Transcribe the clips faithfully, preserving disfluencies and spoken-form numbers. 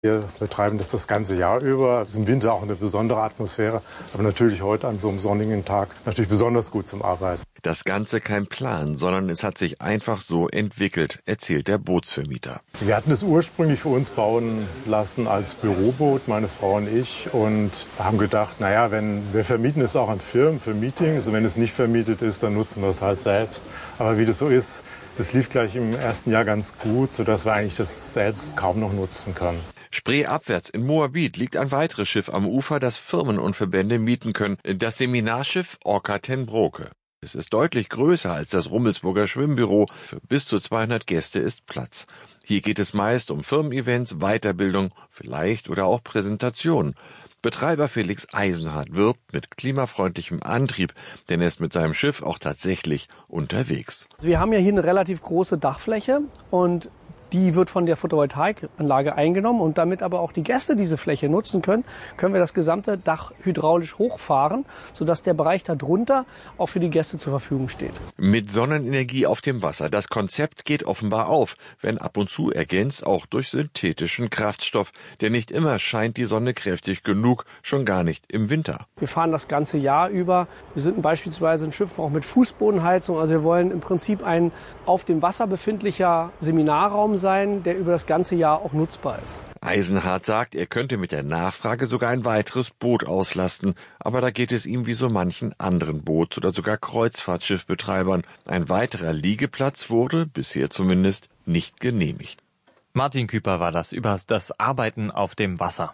Wir betreiben das das ganze Jahr über. Es ist im Winter auch eine besondere Atmosphäre, aber natürlich heute an so einem sonnigen Tag natürlich besonders gut zum Arbeiten. Das Ganze kein Plan, sondern es hat sich einfach so entwickelt, erzählt der Bootsvermieter. Wir hatten es ursprünglich für uns bauen lassen als Büroboot, meine Frau und ich, und haben gedacht, naja, wenn wir vermieten es auch an Firmen für Meetings und wenn es nicht vermietet ist, dann nutzen wir es halt selbst. Aber wie das so ist, das lief gleich im ersten Jahr ganz gut, sodass wir eigentlich das selbst kaum noch nutzen können. Spreeabwärts in Moabit liegt ein weiteres Schiff am Ufer, das Firmen und Verbände mieten können. Das Seminarschiff Orca ten Broeke. Es ist deutlich größer als das Rummelsburger Schwimmbüro. Für bis zu zweihundert Gäste ist Platz. Hier geht es meist um Firmen-Events, Weiterbildung, vielleicht oder auch Präsentation. Betreiber Felix Eisenhardt wirbt mit klimafreundlichem Antrieb, denn er ist mit seinem Schiff auch tatsächlich unterwegs. Wir haben ja hier eine relativ große Dachfläche und die wird von der Photovoltaikanlage eingenommen und damit aber auch die Gäste diese Fläche nutzen können, können wir das gesamte Dach hydraulisch hochfahren, sodass der Bereich darunter auch für die Gäste zur Verfügung steht. Mit Sonnenenergie auf dem Wasser. Das Konzept geht offenbar auf, wenn ab und zu ergänzt auch durch synthetischen Kraftstoff. Denn nicht immer scheint die Sonne kräftig genug, schon gar nicht im Winter. Wir fahren das ganze Jahr über. Wir sind beispielsweise ein Schiff auch mit Fußbodenheizung. Also wir wollen im Prinzip ein auf dem Wasser befindlicher Seminarraum sein, der über das ganze Jahr auch nutzbar ist. Eisenhardt sagt, er könnte mit der Nachfrage sogar ein weiteres Boot auslasten. Aber da geht es ihm wie so manchen anderen Boots- oder sogar Kreuzfahrtschiffbetreibern. Ein weiterer Liegeplatz wurde, bisher zumindest, nicht genehmigt. Martin Küper war das über das Arbeiten auf dem Wasser.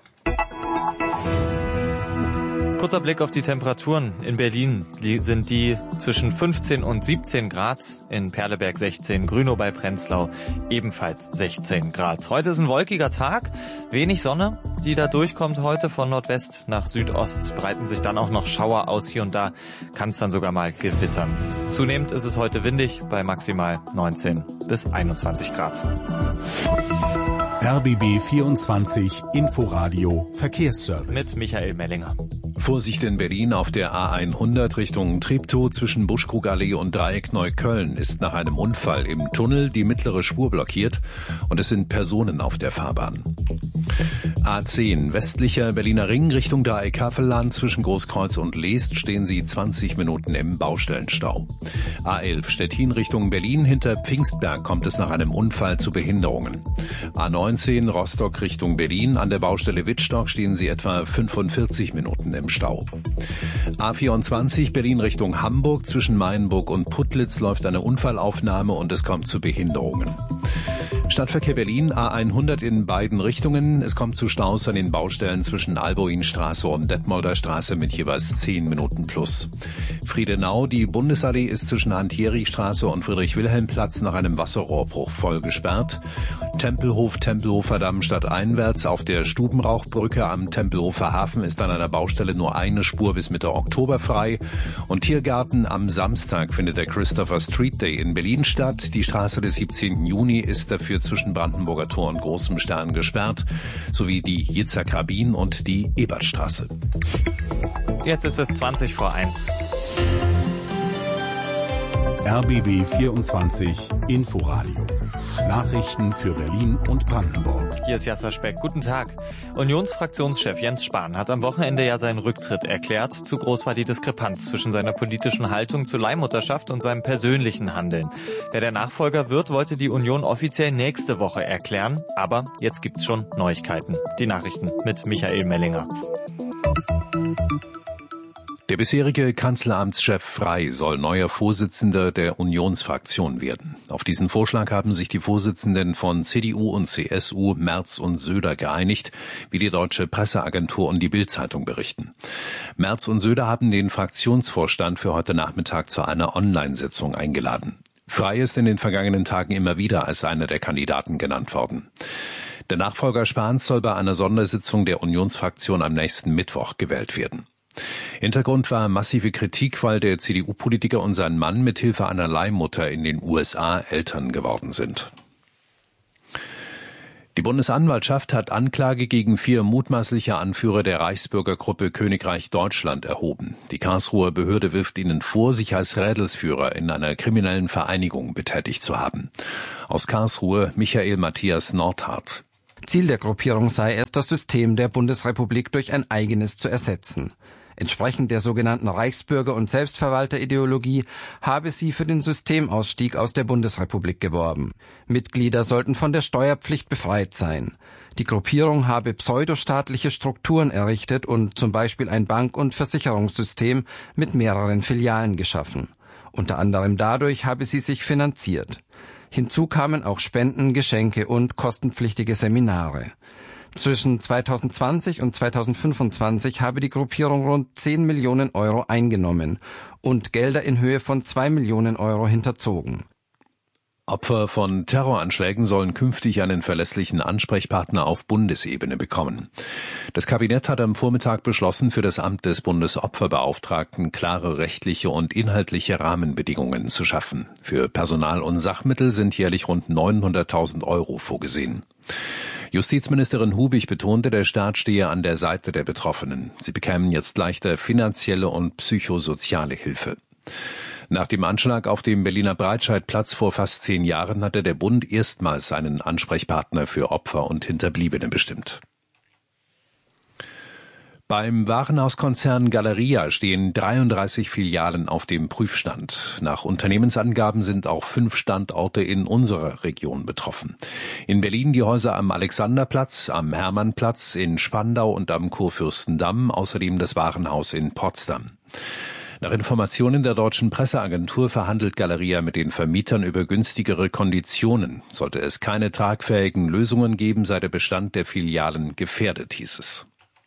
Kurzer Blick auf die Temperaturen. In Berlin sind die zwischen fünfzehn und siebzehn Grad, in Perleberg sechzehn, Grünow bei Prenzlau ebenfalls sechzehn Grad. Heute ist ein wolkiger Tag, wenig Sonne, die da durchkommt heute von Nordwest nach Südost, breiten sich dann auch noch Schauer aus. Hier und da kann es dann sogar mal gewittern. Zunehmend ist es heute windig bei maximal neunzehn bis einundzwanzig Grad. R B B vierundzwanzig Inforadio Verkehrsservice. Mit Michael Mellinger. Vorsicht in Berlin auf der A hundert Richtung Treptow zwischen Buschkrugallee und Dreieck Neukölln ist nach einem Unfall im Tunnel die mittlere Spur blockiert und es sind Personen auf der Fahrbahn. A zehn westlicher Berliner Ring Richtung Dreieck Havelland zwischen Großkreuz und Leest stehen Sie zwanzig Minuten im Baustellenstau. A elf Stettin Richtung Berlin hinter Pfingstberg kommt es nach einem Unfall zu Behinderungen. A neunzehn Rostock Richtung Berlin an der Baustelle Wittstock stehen Sie etwa fünfundvierzig Minuten im Stau. A vierundzwanzig Berlin Richtung Hamburg zwischen Mayenburg und Putlitz läuft eine Unfallaufnahme und es kommt zu Behinderungen. Stadtverkehr Berlin A hundert in beiden Richtungen. Es kommt zu Staus an den Baustellen zwischen Alboinstraße und Detmolder Straße mit jeweils zehn Minuten plus. Friedenau, die Bundesallee ist zwischen Antieri-Straße und Friedrich-Wilhelm-Platz nach einem Wasserrohrbruch voll gesperrt. Tempelhof, Tempelhofer Damm stadteinwärts auf der Stubenrauchbrücke am Tempelhofer Hafen ist an einer Baustelle nur eine Spur bis Mitte Oktober frei. Und Tiergarten am Samstag findet der Christopher Street Day in Berlin statt. Die Straße des siebzehnten Juni ist dafür zwischen Brandenburger Tor und Großem Stern gesperrt, sowie die Yitzhak Rabin und die Ebertstraße. Jetzt ist es zwanzig vor eins. R B B vierundzwanzig Inforadio. Nachrichten für Berlin und Brandenburg. Hier ist Jasser Speck. Guten Tag. Unionsfraktionschef Jens Spahn hat am Wochenende ja seinen Rücktritt erklärt. Zu groß war die Diskrepanz zwischen seiner politischen Haltung zur Leihmutterschaft und seinem persönlichen Handeln. Wer der Nachfolger wird, wollte die Union offiziell nächste Woche erklären. Aber jetzt gibt's schon Neuigkeiten. Die Nachrichten mit Michael Mellinger. Der bisherige Kanzleramtschef Frey soll neuer Vorsitzender der Unionsfraktion werden. Auf diesen Vorschlag haben sich die Vorsitzenden von C D U und C S U, Merz und Söder, geeinigt, wie die Deutsche Presseagentur und die Bild-Zeitung berichten. Merz und Söder haben den Fraktionsvorstand für heute Nachmittag zu einer Online-Sitzung eingeladen. Frey ist in den vergangenen Tagen immer wieder als einer der Kandidaten genannt worden. Der Nachfolger Spahns soll bei einer Sondersitzung der Unionsfraktion am nächsten Mittwoch gewählt werden. Hintergrund war massive Kritik, weil der C D U-Politiker und sein Mann mithilfe einer Leihmutter in den U S A Eltern geworden sind. Die Bundesanwaltschaft hat Anklage gegen vier mutmaßliche Anführer der Reichsbürgergruppe Königreich Deutschland erhoben. Die Karlsruher Behörde wirft ihnen vor, sich als Rädelsführer in einer kriminellen Vereinigung betätigt zu haben. Aus Karlsruhe Michael Matthias Nordhardt. Ziel der Gruppierung sei es, das System der Bundesrepublik durch ein eigenes zu ersetzen. Entsprechend der sogenannten Reichsbürger- und Selbstverwalterideologie habe sie für den Systemausstieg aus der Bundesrepublik geworben. Mitglieder sollten von der Steuerpflicht befreit sein. Die Gruppierung habe pseudostaatliche Strukturen errichtet und zum Beispiel ein Bank- und Versicherungssystem mit mehreren Filialen geschaffen. Unter anderem dadurch habe sie sich finanziert. Hinzu kamen auch Spenden, Geschenke und kostenpflichtige Seminare. Zwischen zweitausendzwanzig und zweitausendfünfundzwanzig habe die Gruppierung rund zehn Millionen Euro eingenommen und Gelder in Höhe von zwei Millionen Euro hinterzogen. Opfer von Terroranschlägen sollen künftig einen verlässlichen Ansprechpartner auf Bundesebene bekommen. Das Kabinett hat am Vormittag beschlossen, für das Amt des Bundesopferbeauftragten klare rechtliche und inhaltliche Rahmenbedingungen zu schaffen. Für Personal und Sachmittel sind jährlich rund neunhunderttausend Euro vorgesehen. Justizministerin Hubig betonte, der Staat stehe an der Seite der Betroffenen. Sie bekämen jetzt leichter finanzielle und psychosoziale Hilfe. Nach dem Anschlag auf dem Berliner Breitscheidplatz vor fast zehn Jahren hatte der Bund erstmals einen Ansprechpartner für Opfer und Hinterbliebene bestimmt. Beim Warenhauskonzern Galeria stehen dreiunddreißig Filialen auf dem Prüfstand. Nach Unternehmensangaben sind auch fünf Standorte in unserer Region betroffen. In Berlin die Häuser am Alexanderplatz, am Hermannplatz, in Spandau und am Kurfürstendamm, außerdem das Warenhaus in Potsdam. Nach Informationen der deutschen Presseagentur verhandelt Galeria mit den Vermietern über günstigere Konditionen. Sollte es keine tragfähigen Lösungen geben, sei der Bestand der Filialen gefährdet, hieß es.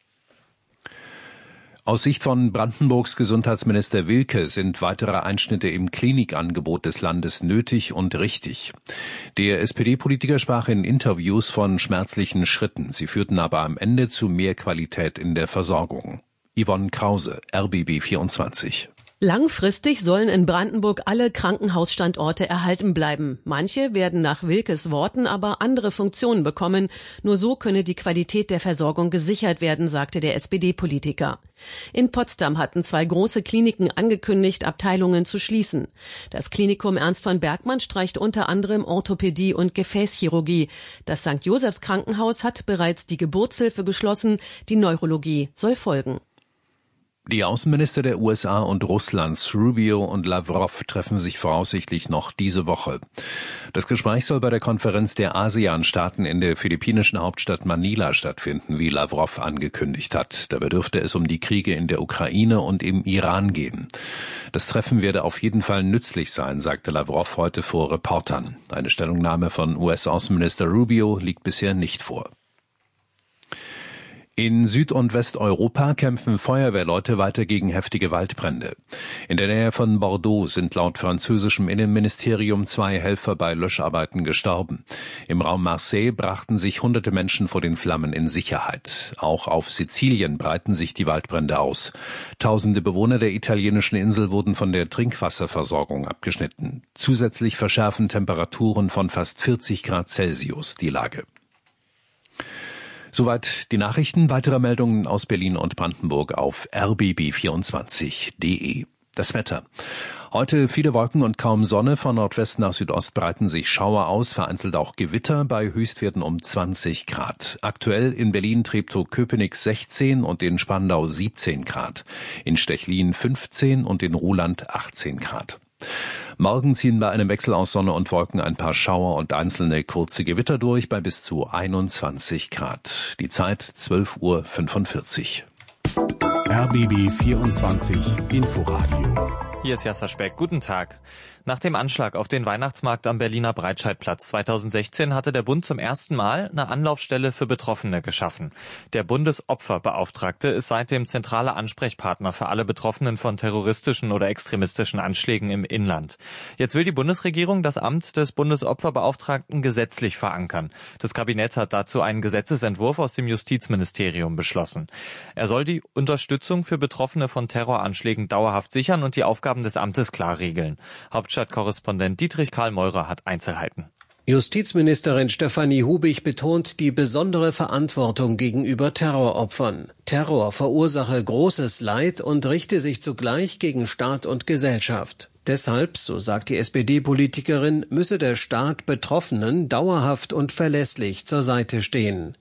Aus Sicht von Brandenburgs Gesundheitsminister Wilke sind weitere Einschnitte im Klinikangebot des Landes nötig und richtig. Der S P D-Politiker sprach in Interviews von schmerzlichen Schritten. Sie führten aber am Ende zu mehr Qualität in der Versorgung. Yvonne Krause, R B B vierundzwanzig. Langfristig sollen in Brandenburg alle Krankenhausstandorte erhalten bleiben. Manche werden nach Wilkes Worten aber andere Funktionen bekommen. Nur so könne die Qualität der Versorgung gesichert werden, sagte der S P D-Politiker. In Potsdam hatten zwei große Kliniken angekündigt, Abteilungen zu schließen. Das Klinikum Ernst von Bergmann streicht unter anderem Orthopädie und Gefäßchirurgie. Das Sankt Josephs Krankenhaus hat bereits die Geburtshilfe geschlossen. Die Neurologie soll folgen. Die Außenminister der U S A und Russlands, Rubio und Lavrov, treffen sich voraussichtlich noch diese Woche. Das Gespräch soll bei der Konferenz der ASEAN-Staaten in der philippinischen Hauptstadt Manila stattfinden, wie Lavrov angekündigt hat. Dabei dürfte es um die Kriege in der Ukraine und im Iran gehen. Das Treffen werde auf jeden Fall nützlich sein, sagte Lavrov heute vor Reportern. Eine Stellungnahme von U S-Außenminister Rubio liegt bisher nicht vor. In Süd- und Westeuropa kämpfen Feuerwehrleute weiter gegen heftige Waldbrände. In der Nähe von Bordeaux sind laut französischem Innenministerium zwei Helfer bei Löscharbeiten gestorben. Im Raum Marseille brachten sich hunderte Menschen vor den Flammen in Sicherheit. Auch auf Sizilien breiten sich die Waldbrände aus. Tausende Bewohner der italienischen Insel wurden von der Trinkwasserversorgung abgeschnitten. Zusätzlich verschärfen Temperaturen von fast vierzig Grad Celsius die Lage. Soweit die Nachrichten. Weitere Meldungen aus Berlin und Brandenburg auf r b b vierundzwanzig punkt d e. Das Wetter. Heute viele Wolken und kaum Sonne. Von Nordwest nach Südost breiten sich Schauer aus, vereinzelt auch Gewitter bei Höchstwerten um zwanzig Grad. Aktuell in Berlin, Treptow-Köpenick sechzehn und in Spandau siebzehn Grad. In Stechlin fünfzehn und in Ruhland achtzehn Grad. Morgen ziehen bei einem Wechsel aus Sonne und Wolken ein paar Schauer und einzelne kurze Gewitter durch bei bis zu einundzwanzig Grad. Die Zeit zwölf Uhr fünfundvierzig. R B B vierundzwanzig Inforadio. Hier ist Jasser Speck. Guten Tag. Nach dem Anschlag auf den Weihnachtsmarkt am Berliner Breitscheidplatz zweitausendsechzehn hatte der Bund zum ersten Mal eine Anlaufstelle für Betroffene geschaffen. Der Bundesopferbeauftragte ist seitdem zentraler Ansprechpartner für alle Betroffenen von terroristischen oder extremistischen Anschlägen im Inland. Jetzt will die Bundesregierung das Amt des Bundesopferbeauftragten gesetzlich verankern. Das Kabinett hat dazu einen Gesetzesentwurf aus dem Justizministerium beschlossen. Er soll die Unterstützung für Betroffene von Terroranschlägen dauerhaft sichern und die Aufgaben des Amtes klar regeln. Hauptstadtkorrespondent Dietrich Karl Meurer hat Einzelheiten. Justizministerin Stefanie Hubig betont die besondere Verantwortung gegenüber Terroropfern. Terror verursache großes Leid und richte sich zugleich gegen Staat und Gesellschaft. Deshalb, so sagt die S P D-Politikerin, müsse der Staat Betroffenen dauerhaft und verlässlich zur Seite stehen.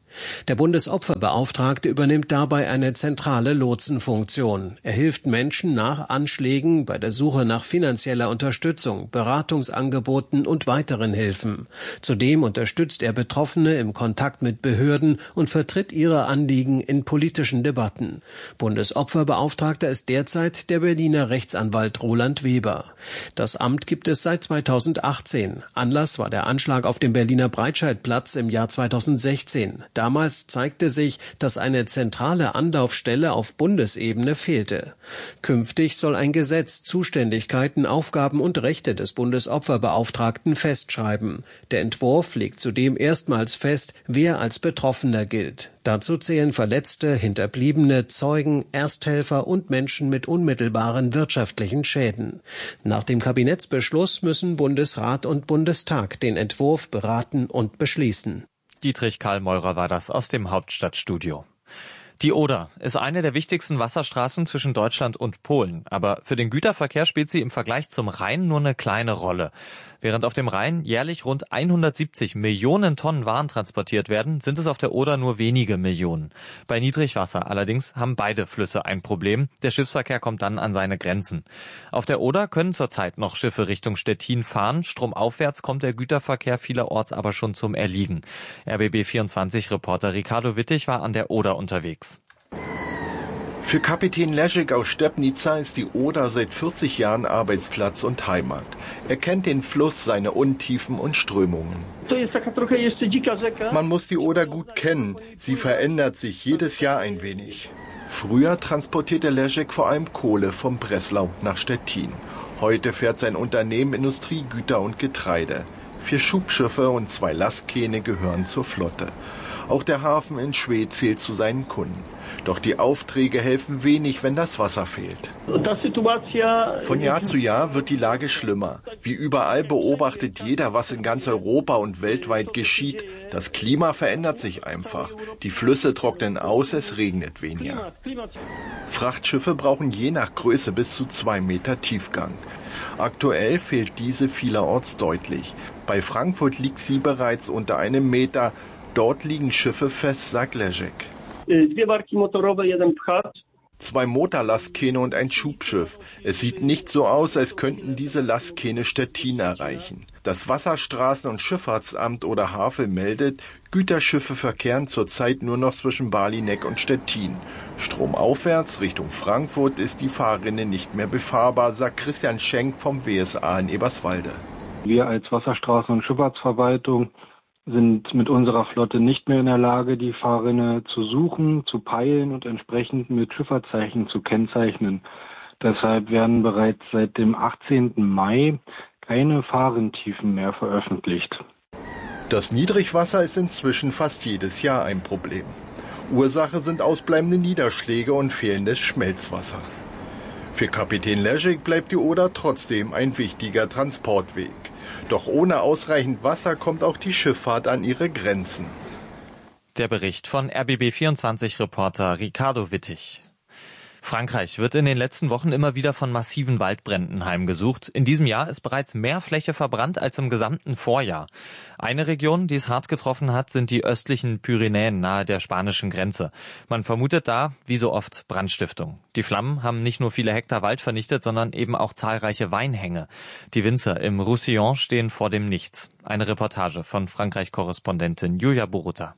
Der Bundesopferbeauftragte übernimmt dabei eine zentrale Lotsenfunktion. Er hilft Menschen nach Anschlägen bei der Suche nach finanzieller Unterstützung, Beratungsangeboten und weiteren Hilfen. Zudem unterstützt er Betroffene im Kontakt mit Behörden und vertritt ihre Anliegen in politischen Debatten. Bundesopferbeauftragter ist derzeit der Berliner Rechtsanwalt Roland Weber. Das Amt gibt es seit zweitausendachtzehn. Anlass war der Anschlag auf dem Berliner Breitscheidplatz im Jahr zweitausendsechzehn. Damals zeigte sich, dass eine zentrale Anlaufstelle auf Bundesebene fehlte. Künftig soll ein Gesetz Zuständigkeiten, Aufgaben und Rechte des Bundesopferbeauftragten festschreiben. Der Entwurf legt zudem erstmals fest, wer als Betroffener gilt. Dazu zählen Verletzte, Hinterbliebene, Zeugen, Ersthelfer und Menschen mit unmittelbaren wirtschaftlichen Schäden. Nach dem Kabinettsbeschluss müssen Bundesrat und Bundestag den Entwurf beraten und beschließen. Dietrich Karl Meurer war das aus dem Hauptstadtstudio. Die Oder ist eine der wichtigsten Wasserstraßen zwischen Deutschland und Polen. Aber für den Güterverkehr spielt sie im Vergleich zum Rhein nur eine kleine Rolle. Während auf dem Rhein jährlich rund hundertsiebzig Millionen Tonnen Waren transportiert werden, sind es auf der Oder nur wenige Millionen. Bei Niedrigwasser allerdings haben beide Flüsse ein Problem. Der Schiffsverkehr kommt dann an seine Grenzen. Auf der Oder können zurzeit noch Schiffe Richtung Stettin fahren. Stromaufwärts kommt der Güterverkehr vielerorts aber schon zum Erliegen. R B B vierundzwanzig-Reporter Ricardo Wittig war an der Oder unterwegs. Für Kapitän Leszek aus Stepnica ist die Oder seit vierzig Jahren Arbeitsplatz und Heimat. Er kennt den Fluss, seine Untiefen und Strömungen. Man muss die Oder gut kennen. Sie verändert sich jedes Jahr ein wenig. Früher transportierte Leszek vor allem Kohle von Breslau nach Stettin. Heute fährt sein Unternehmen Industriegüter und Getreide. Vier Schubschiffe und zwei Lastkähne gehören zur Flotte. Auch der Hafen in Schwedt zählt zu seinen Kunden. Doch die Aufträge helfen wenig, wenn das Wasser fehlt. Von Jahr zu Jahr wird die Lage schlimmer. Wie überall beobachtet jeder, was in ganz Europa und weltweit geschieht. Das Klima verändert sich einfach. Die Flüsse trocknen aus, es regnet weniger. Frachtschiffe brauchen je nach Größe bis zu zwei Meter Tiefgang. Aktuell fehlt diese vielerorts deutlich. Bei Frankfurt liegt sie bereits unter einem Meter. Dort liegen Schiffe fest, sagt Leszek. Zwei Motorlastkähne und ein Schubschiff. Es sieht nicht so aus, als könnten diese Lastkähne Stettin erreichen. Das Wasserstraßen- und Schifffahrtsamt oder Havel meldet, Güterschiffe verkehren zurzeit nur noch zwischen Balinek und Stettin. Stromaufwärts Richtung Frankfurt ist die Fahrrinne nicht mehr befahrbar, sagt Christian Schenk vom W S A in Eberswalde. Wir als Wasserstraßen- und Schifffahrtsverwaltung sind mit unserer Flotte nicht mehr in der Lage, die Fahrrinne zu suchen, zu peilen und entsprechend mit Schifffahrtszeichen zu kennzeichnen. Deshalb werden bereits seit dem achtzehnten Mai keine Fahrrinntiefen mehr veröffentlicht. Das Niedrigwasser ist inzwischen fast jedes Jahr ein Problem. Ursache sind ausbleibende Niederschläge und fehlendes Schmelzwasser. Für Kapitän Leszek bleibt die Oder trotzdem ein wichtiger Transportweg. Doch ohne ausreichend Wasser kommt auch die Schifffahrt an ihre Grenzen. Der Bericht von R B B vierundzwanzig-Reporter Ricardo Wittig. Frankreich wird in den letzten Wochen immer wieder von massiven Waldbränden heimgesucht. In diesem Jahr ist bereits mehr Fläche verbrannt als im gesamten Vorjahr. Eine Region, die es hart getroffen hat, sind die östlichen Pyrenäen nahe der spanischen Grenze. Man vermutet da, wie so oft, Brandstiftung. Die Flammen haben nicht nur viele Hektar Wald vernichtet, sondern eben auch zahlreiche Weinhänge. Die Winzer im Roussillon stehen vor dem Nichts. Eine Reportage von Frankreich-Korrespondentin Julia Boruta.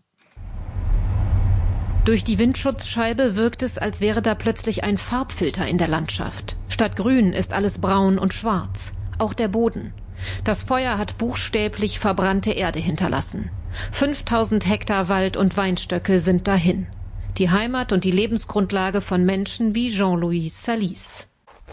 Durch die Windschutzscheibe wirkt es, als wäre da plötzlich ein Farbfilter in der Landschaft. Statt grün ist alles braun und schwarz, auch der Boden. Das Feuer hat buchstäblich verbrannte Erde hinterlassen. fünftausend Hektar Wald und Weinstöcke sind dahin. Die Heimat und die Lebensgrundlage von Menschen wie Jean-Louis Salis.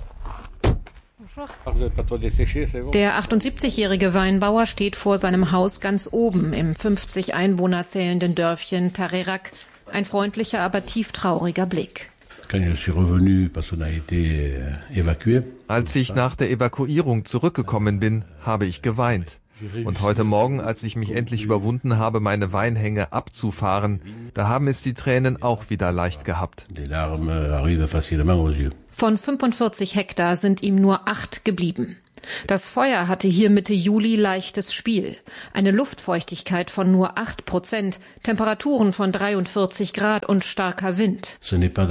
Der achtundsiebzigjährige Weinbauer steht vor seinem Haus ganz oben im fünfzig Einwohner zählenden Dörfchen Tarerac. Ein freundlicher, aber tieftrauriger Blick. Als ich nach der Evakuierung zurückgekommen bin, habe ich geweint. Und heute Morgen, als ich mich endlich überwunden habe, meine Weinhänge abzufahren, da haben es die Tränen auch wieder leicht gehabt. Von fünfundvierzig Hektar sind ihm nur acht geblieben. Das Feuer hatte hier Mitte Juli leichtes Spiel. Eine Luftfeuchtigkeit von nur acht Prozent, Temperaturen von dreiundvierzig Grad und starker Wind.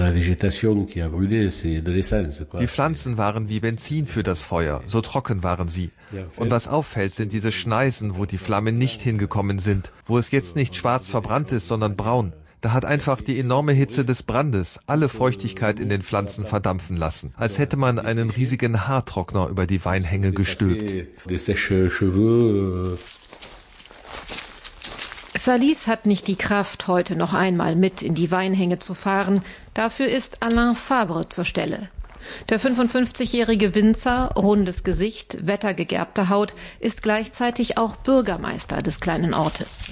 Die Pflanzen waren wie Benzin für das Feuer, so trocken waren sie. Und was auffällt, sind diese Schneisen, wo die Flammen nicht hingekommen sind, wo es jetzt nicht schwarz verbrannt ist, sondern braun. Da hat einfach die enorme Hitze des Brandes alle Feuchtigkeit in den Pflanzen verdampfen lassen, als hätte man einen riesigen Haartrockner über die Weinhänge gestülpt. Salis hat nicht die Kraft, heute noch einmal mit in die Weinhänge zu fahren. Dafür ist Alain Fabre zur Stelle. Der fünfundfünfzigjährige Winzer, rundes Gesicht, wettergegerbte Haut, ist gleichzeitig auch Bürgermeister des kleinen Ortes.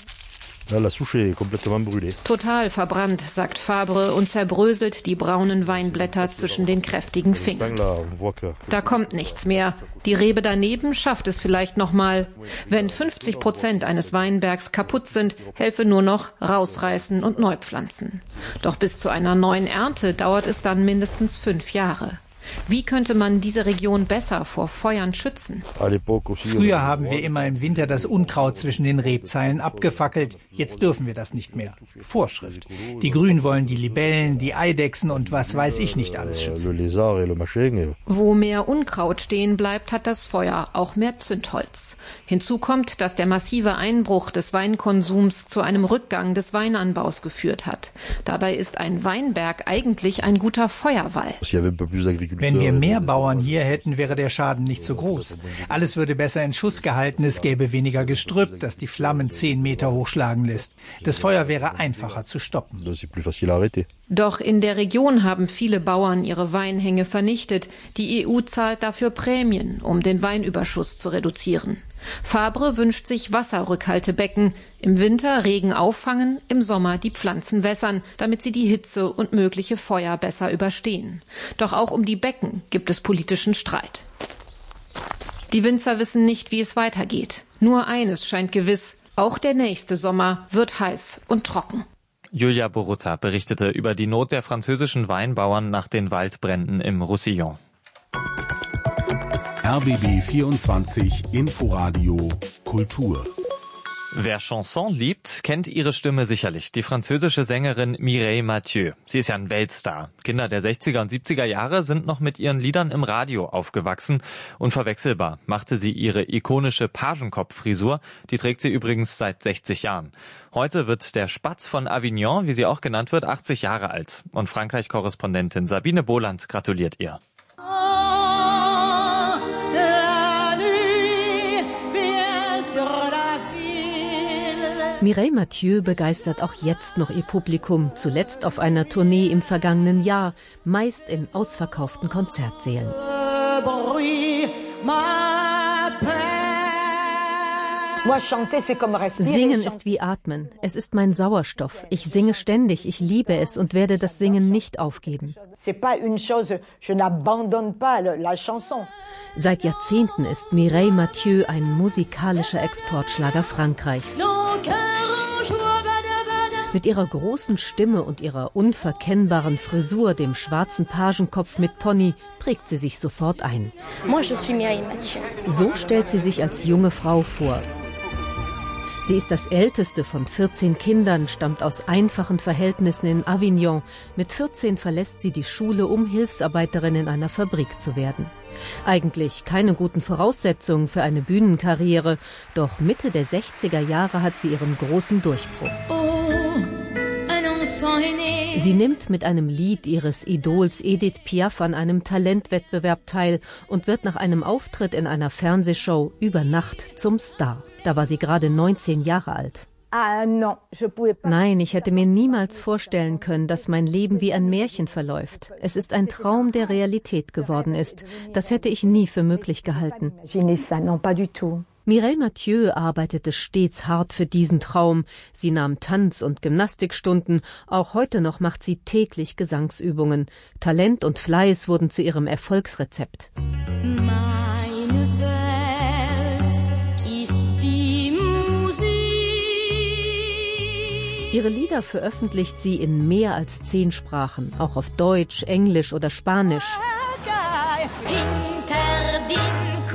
Total verbrannt, sagt Fabre und zerbröselt die braunen Weinblätter zwischen den kräftigen Fingern. Da kommt nichts mehr. Die Rebe daneben schafft es vielleicht noch mal. Wenn fünfzig Prozent eines Weinbergs kaputt sind, helfe nur noch rausreißen und neu pflanzen. Doch bis zu einer neuen Ernte dauert es dann mindestens fünf Jahre. Wie könnte man diese Region besser vor Feuern schützen? Früher haben wir immer im Winter das Unkraut zwischen den Rebzeilen abgefackelt. Jetzt dürfen wir das nicht mehr. Vorschrift. Die Grünen wollen die Libellen, die Eidechsen und was weiß ich nicht alles schützen. Wo mehr Unkraut stehen bleibt, hat das Feuer auch mehr Zündholz. Hinzu kommt, dass der massive Einbruch des Weinkonsums zu einem Rückgang des Weinanbaus geführt hat. Dabei ist ein Weinberg eigentlich ein guter Feuerwall. Wenn wir mehr Bauern hier hätten, wäre der Schaden nicht so groß. Alles würde besser in Schuss gehalten, es gäbe weniger Gestrüpp, das die Flammen zehn Meter hochschlagen lässt. Das Feuer wäre einfacher zu stoppen. Doch in der Region haben viele Bauern ihre Weinhänge vernichtet. Die E U zahlt dafür Prämien, um den Weinüberschuss zu reduzieren. Fabre wünscht sich Wasserrückhaltebecken. Im Winter Regen auffangen, im Sommer die Pflanzen wässern, damit sie die Hitze und mögliche Feuer besser überstehen. Doch auch um die Becken gibt es politischen Streit. Die Winzer wissen nicht, wie es weitergeht. Nur eines scheint gewiss: Auch der nächste Sommer wird heiß und trocken. Julia Borutta berichtete über die Not der französischen Weinbauern nach den Waldbränden im Roussillon. R B B vierundzwanzig Inforadio Kultur. Wer Chanson liebt, kennt ihre Stimme sicherlich. Die französische Sängerin Mireille Mathieu. Sie ist ja ein Weltstar. Kinder der sechziger und siebziger Jahre sind noch mit ihren Liedern im Radio aufgewachsen. Unverwechselbar machte sie ihre ikonische Pagenkopf-Frisur. Die trägt sie übrigens seit sechzig Jahren. Heute wird der Spatz von Avignon, wie sie auch genannt wird, achtzig Jahre alt. Und Frankreich-Korrespondentin Sabine Boland gratuliert ihr. Mireille Mathieu begeistert auch jetzt noch ihr Publikum, zuletzt auf einer Tournee im vergangenen Jahr, meist in ausverkauften Konzertsälen. Singen ist wie Atmen. Es ist mein Sauerstoff. Ich singe ständig, ich liebe es und werde das Singen nicht aufgeben. Seit Jahrzehnten ist Mireille Mathieu ein musikalischer Exportschlager Frankreichs. Mit ihrer großen Stimme und ihrer unverkennbaren Frisur, dem schwarzen Pagenkopf mit Pony, prägt sie sich sofort ein. So stellt sie sich als junge Frau vor. Sie ist das älteste von vierzehn Kindern, stammt aus einfachen Verhältnissen in Avignon. Mit vierzehn verlässt sie die Schule, um Hilfsarbeiterin in einer Fabrik zu werden. Eigentlich keine guten Voraussetzungen für eine Bühnenkarriere, doch Mitte der sechziger Jahre hat sie ihren großen Durchbruch. Sie nimmt mit einem Lied ihres Idols Edith Piaf an einem Talentwettbewerb teil und wird nach einem Auftritt in einer Fernsehshow über Nacht zum Star. Da war sie gerade neunzehn Jahre alt. Nein, ich hätte mir niemals vorstellen können, dass mein Leben wie ein Märchen verläuft. Es ist ein Traum, der Realität geworden ist. Das hätte ich nie für möglich gehalten. Mireille Mathieu arbeitete stets hart für diesen Traum. Sie nahm Tanz- und Gymnastikstunden. Auch heute noch macht sie täglich Gesangsübungen. Talent und Fleiß wurden zu ihrem Erfolgsrezept. Meine Welt ist die Musik. Ihre Lieder veröffentlicht sie in mehr als zehn Sprachen, auch auf Deutsch, Englisch oder Spanisch. Hinter den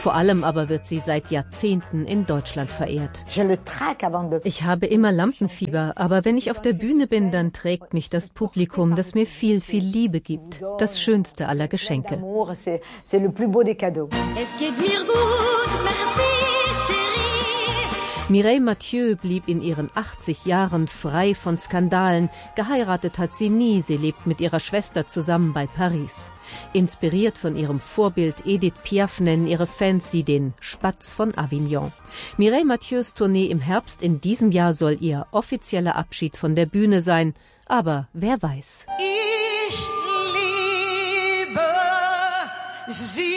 Vor allem aber wird sie seit Jahrzehnten in Deutschland verehrt. Ich habe immer Lampenfieber, aber wenn ich auf der Bühne bin, dann trägt mich das Publikum, das mir viel, viel Liebe gibt. Das schönste aller Geschenke. Es geht mir gut, merci, chérie. Mireille Mathieu blieb in ihren achtzig Jahren frei von Skandalen. Geheiratet hat sie nie, sie lebt mit ihrer Schwester zusammen bei Paris. Inspiriert von ihrem Vorbild Edith Piaf nennen ihre Fans sie den Spatz von Avignon. Mireille Mathieus Tournee im Herbst in diesem Jahr soll ihr offizieller Abschied von der Bühne sein. Aber wer weiß. Ich liebe sie.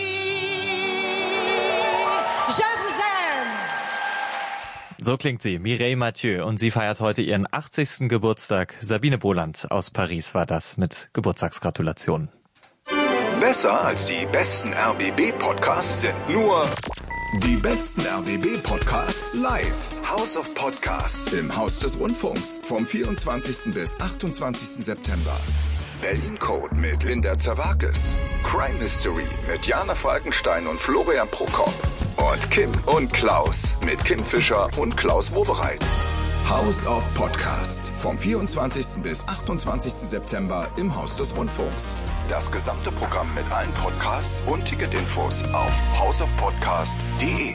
So klingt sie, Mireille Mathieu, und sie feiert heute ihren achtzigsten Geburtstag. Sabine Boland aus Paris war das mit Geburtstagsgratulationen. Besser als die besten R B B-Podcasts sind nur die besten R B B-Podcasts live. House of Podcasts im Haus des Rundfunks vom vierundzwanzigsten bis achtundzwanzigsten September. Berlin Code mit Linda Zerwakis. Crime History mit Jana Falkenstein und Florian Prokop. Und Kim und Klaus mit Kim Fischer und Klaus Wowereit. House of Podcasts vom vierundzwanzigsten bis achtundzwanzigsten September im Haus des Rundfunks. Das gesamte Programm mit allen Podcasts und Ticketinfos auf house of podcast punkt de.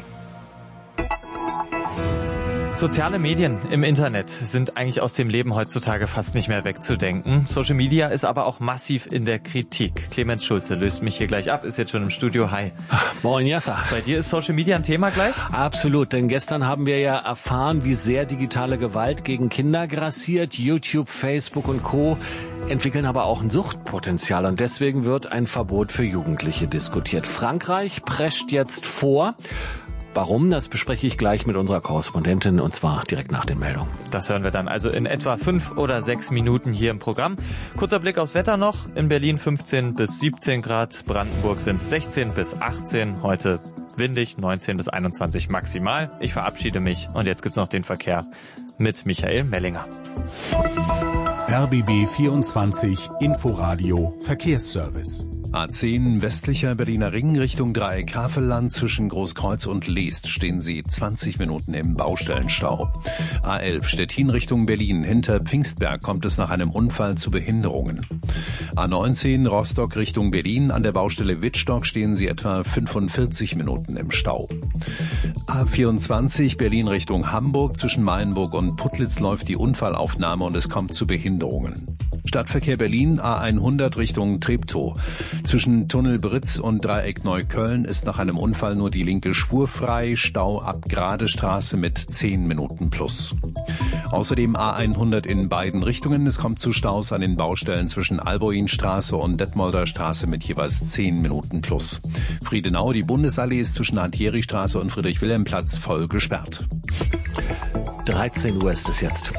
Soziale Medien im Internet sind eigentlich aus dem Leben heutzutage fast nicht mehr wegzudenken. Social Media ist aber auch massiv in der Kritik. Clemens Schulze löst mich hier gleich ab, ist jetzt schon im Studio. Hi. Moin, Jassa. Bei dir ist Social Media ein Thema gleich? Absolut, denn gestern haben wir ja erfahren, wie sehr digitale Gewalt gegen Kinder grassiert. YouTube, Facebook und Co. entwickeln aber auch ein Suchtpotenzial und deswegen wird ein Verbot für Jugendliche diskutiert. Frankreich prescht jetzt vor. Warum? Das bespreche ich gleich mit unserer Korrespondentin und zwar direkt nach den Meldungen. Das hören wir dann also in etwa fünf oder sechs Minuten hier im Programm. Kurzer Blick aufs Wetter noch. In Berlin fünfzehn bis siebzehn Grad, Brandenburg sind sechzehn bis achtzehn. Heute windig, neunzehn bis einundzwanzig maximal. Ich verabschiede mich und jetzt gibt's noch den Verkehr mit Michael Mellinger. R B B vierundzwanzig Inforadio Verkehrsservice. A zehn westlicher Berliner Ring Richtung Dreieck Havelland zwischen Großkreuz und Leest stehen Sie zwanzig Minuten im Baustellenstau. A elf Stettin Richtung Berlin hinter Pfingstberg kommt es nach einem Unfall zu Behinderungen. A neunzehn Rostock Richtung Berlin an der Baustelle Wittstock stehen Sie etwa fünfundvierzig Minuten im Stau. A vierundzwanzig Berlin Richtung Hamburg zwischen Mayenburg und Putlitz läuft die Unfallaufnahme und es kommt zu Behinderungen. Stadtverkehr Berlin A hundert Richtung Treptow. Zwischen Tunnel Britz und Dreieck Neukölln ist nach einem Unfall nur die linke Spur frei, Stau ab Gradestraße mit zehn Minuten plus. Außerdem A hundert in beiden Richtungen, es kommt zu Staus an den Baustellen zwischen Alboinstraße und Detmolder Straße mit jeweils zehn Minuten plus. Friedenau, die Bundesallee ist zwischen Antjeristraße und Friedrich-Wilhelm-Platz voll gesperrt. dreizehn Uhr ist es jetzt.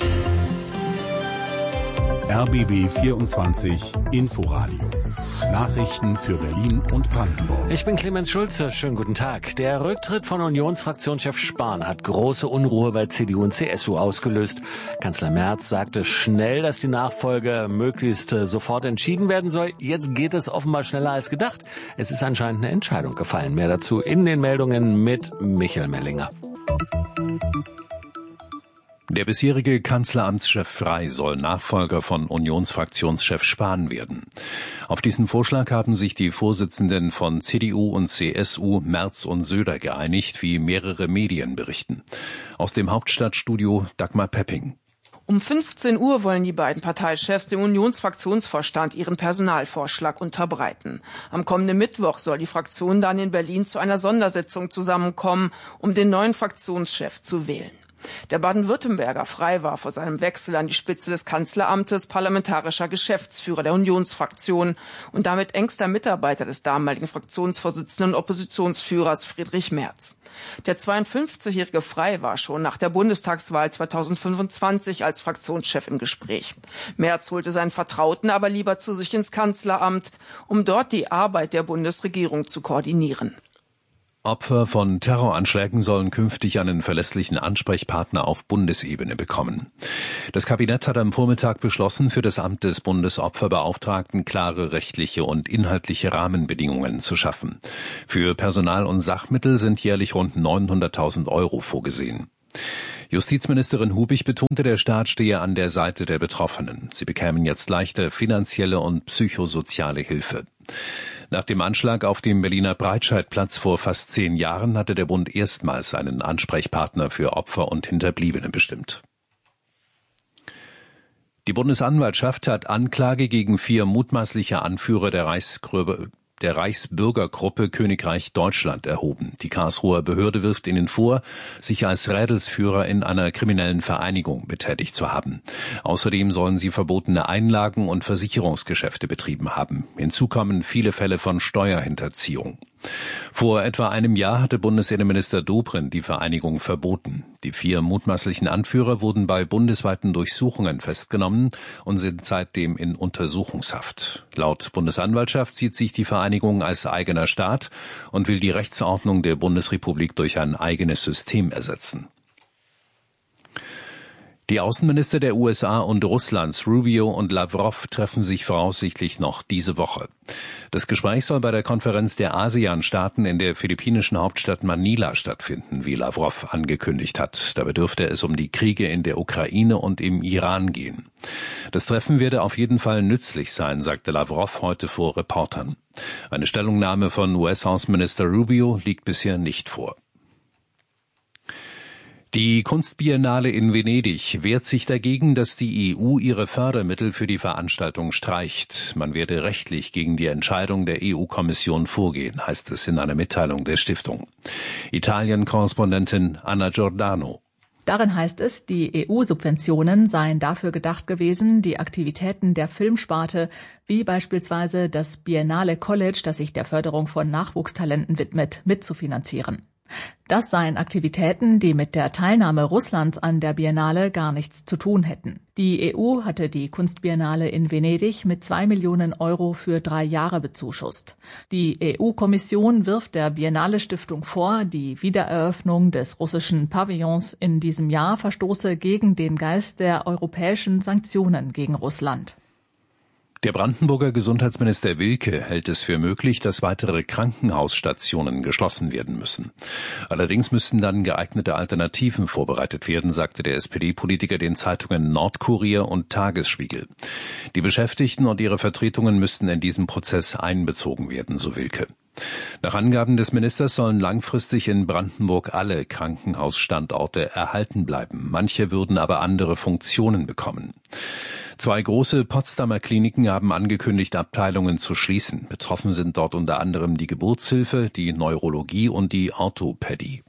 R B B vierundzwanzig Inforadio. Nachrichten für Berlin und Brandenburg. Ich bin Clemens Schulze. Schönen guten Tag. Der Rücktritt von Unionsfraktionschef Spahn hat große Unruhe bei C D U und C S U ausgelöst. Kanzler Merz sagte schnell, dass die Nachfolge möglichst sofort entschieden werden soll. Jetzt geht es offenbar schneller als gedacht. Es ist anscheinend eine Entscheidung gefallen. Mehr dazu in den Meldungen mit Michael Mellinger. Der bisherige Kanzleramtschef Frey soll Nachfolger von Unionsfraktionschef Spahn werden. Auf diesen Vorschlag haben sich die Vorsitzenden von C D U und C S U, Merz und Söder, geeinigt, wie mehrere Medien berichten. Aus dem Hauptstadtstudio Dagmar Pepping. Um fünfzehn Uhr wollen die beiden Parteichefs dem Unionsfraktionsvorstand ihren Personalvorschlag unterbreiten. Am kommenden Mittwoch soll die Fraktion dann in Berlin zu einer Sondersitzung zusammenkommen, um den neuen Fraktionschef zu wählen. Der Baden-Württemberger Frey war vor seinem Wechsel an die Spitze des Kanzleramtes parlamentarischer Geschäftsführer der Unionsfraktion und damit engster Mitarbeiter des damaligen Fraktionsvorsitzenden und Oppositionsführers Friedrich Merz. Der zweiundfünfzigjährige Frey war schon nach der Bundestagswahl zweitausendfünfundzwanzig als Fraktionschef im Gespräch. Merz holte seinen Vertrauten aber lieber zu sich ins Kanzleramt, um dort die Arbeit der Bundesregierung zu koordinieren. Opfer von Terroranschlägen sollen künftig einen verlässlichen Ansprechpartner auf Bundesebene bekommen. Das Kabinett hat am Vormittag beschlossen, für das Amt des Bundesopferbeauftragten klare rechtliche und inhaltliche Rahmenbedingungen zu schaffen. Für Personal und Sachmittel sind jährlich rund neunhunderttausend Euro vorgesehen. Justizministerin Hubig betonte, der Staat stehe an der Seite der Betroffenen. Sie bekämen jetzt leichte finanzielle und psychosoziale Hilfe. Nach dem Anschlag auf dem Berliner Breitscheidplatz vor fast zehn Jahren hatte der Bund erstmals einen Ansprechpartner für Opfer und Hinterbliebene bestimmt. Die Bundesanwaltschaft hat Anklage gegen vier mutmaßliche Anführer der Reichsgrüppe der Reichsbürgergruppe Königreich Deutschland erhoben. Die Karlsruher Behörde wirft ihnen vor, sich als Rädelsführer in einer kriminellen Vereinigung betätigt zu haben. Außerdem sollen sie verbotene Einlagen und Versicherungsgeschäfte betrieben haben. Hinzu kommen viele Fälle von Steuerhinterziehung. Vor etwa einem Jahr hatte Bundesinnenminister Dobrindt die Vereinigung verboten. Die vier mutmaßlichen Anführer wurden bei bundesweiten Durchsuchungen festgenommen und sind seitdem in Untersuchungshaft. Laut Bundesanwaltschaft sieht sich die Vereinigung als eigener Staat und will die Rechtsordnung der Bundesrepublik durch ein eigenes System ersetzen. Die Außenminister der U S A und Russlands, Rubio und Lavrov, treffen sich voraussichtlich noch diese Woche. Das Gespräch soll bei der Konferenz der ASEAN-Staaten in der philippinischen Hauptstadt Manila stattfinden, wie Lavrov angekündigt hat. Dabei dürfte es um die Kriege in der Ukraine und im Iran gehen. Das Treffen werde auf jeden Fall nützlich sein, sagte Lavrov heute vor Reportern. Eine Stellungnahme von U S-Außenminister Rubio liegt bisher nicht vor. Die Kunstbiennale in Venedig wehrt sich dagegen, dass die E U ihre Fördermittel für die Veranstaltung streicht. Man werde rechtlich gegen die Entscheidung der E U-Kommission vorgehen, heißt es in einer Mitteilung der Stiftung. Italien-Korrespondentin Anna Giordano. Darin heißt es, die E U-Subventionen seien dafür gedacht gewesen, die Aktivitäten der Filmsparte, wie beispielsweise das Biennale College, das sich der Förderung von Nachwuchstalenten widmet, mitzufinanzieren. Das seien Aktivitäten, die mit der Teilnahme Russlands an der Biennale gar nichts zu tun hätten. Die E U hatte die Kunstbiennale in Venedig mit zwei Millionen Euro für drei Jahre bezuschusst. Die E U-Kommission wirft der Biennale-Stiftung vor, die Wiedereröffnung des russischen Pavillons in diesem Jahr verstoße gegen den Geist der europäischen Sanktionen gegen Russland. Der Brandenburger Gesundheitsminister Wilke hält es für möglich, dass weitere Krankenhausstationen geschlossen werden müssen. Allerdings müssten dann geeignete Alternativen vorbereitet werden, sagte der S P D-Politiker den Zeitungen Nordkurier und Tagesspiegel. Die Beschäftigten und ihre Vertretungen müssten in diesen Prozess einbezogen werden, so Wilke. Nach Angaben des Ministers sollen langfristig in Brandenburg alle Krankenhausstandorte erhalten bleiben. Manche würden aber andere Funktionen bekommen. Zwei große Potsdamer Kliniken haben angekündigt, Abteilungen zu schließen. Betroffen sind dort unter anderem die Geburtshilfe, die Neurologie und die Orthopädie.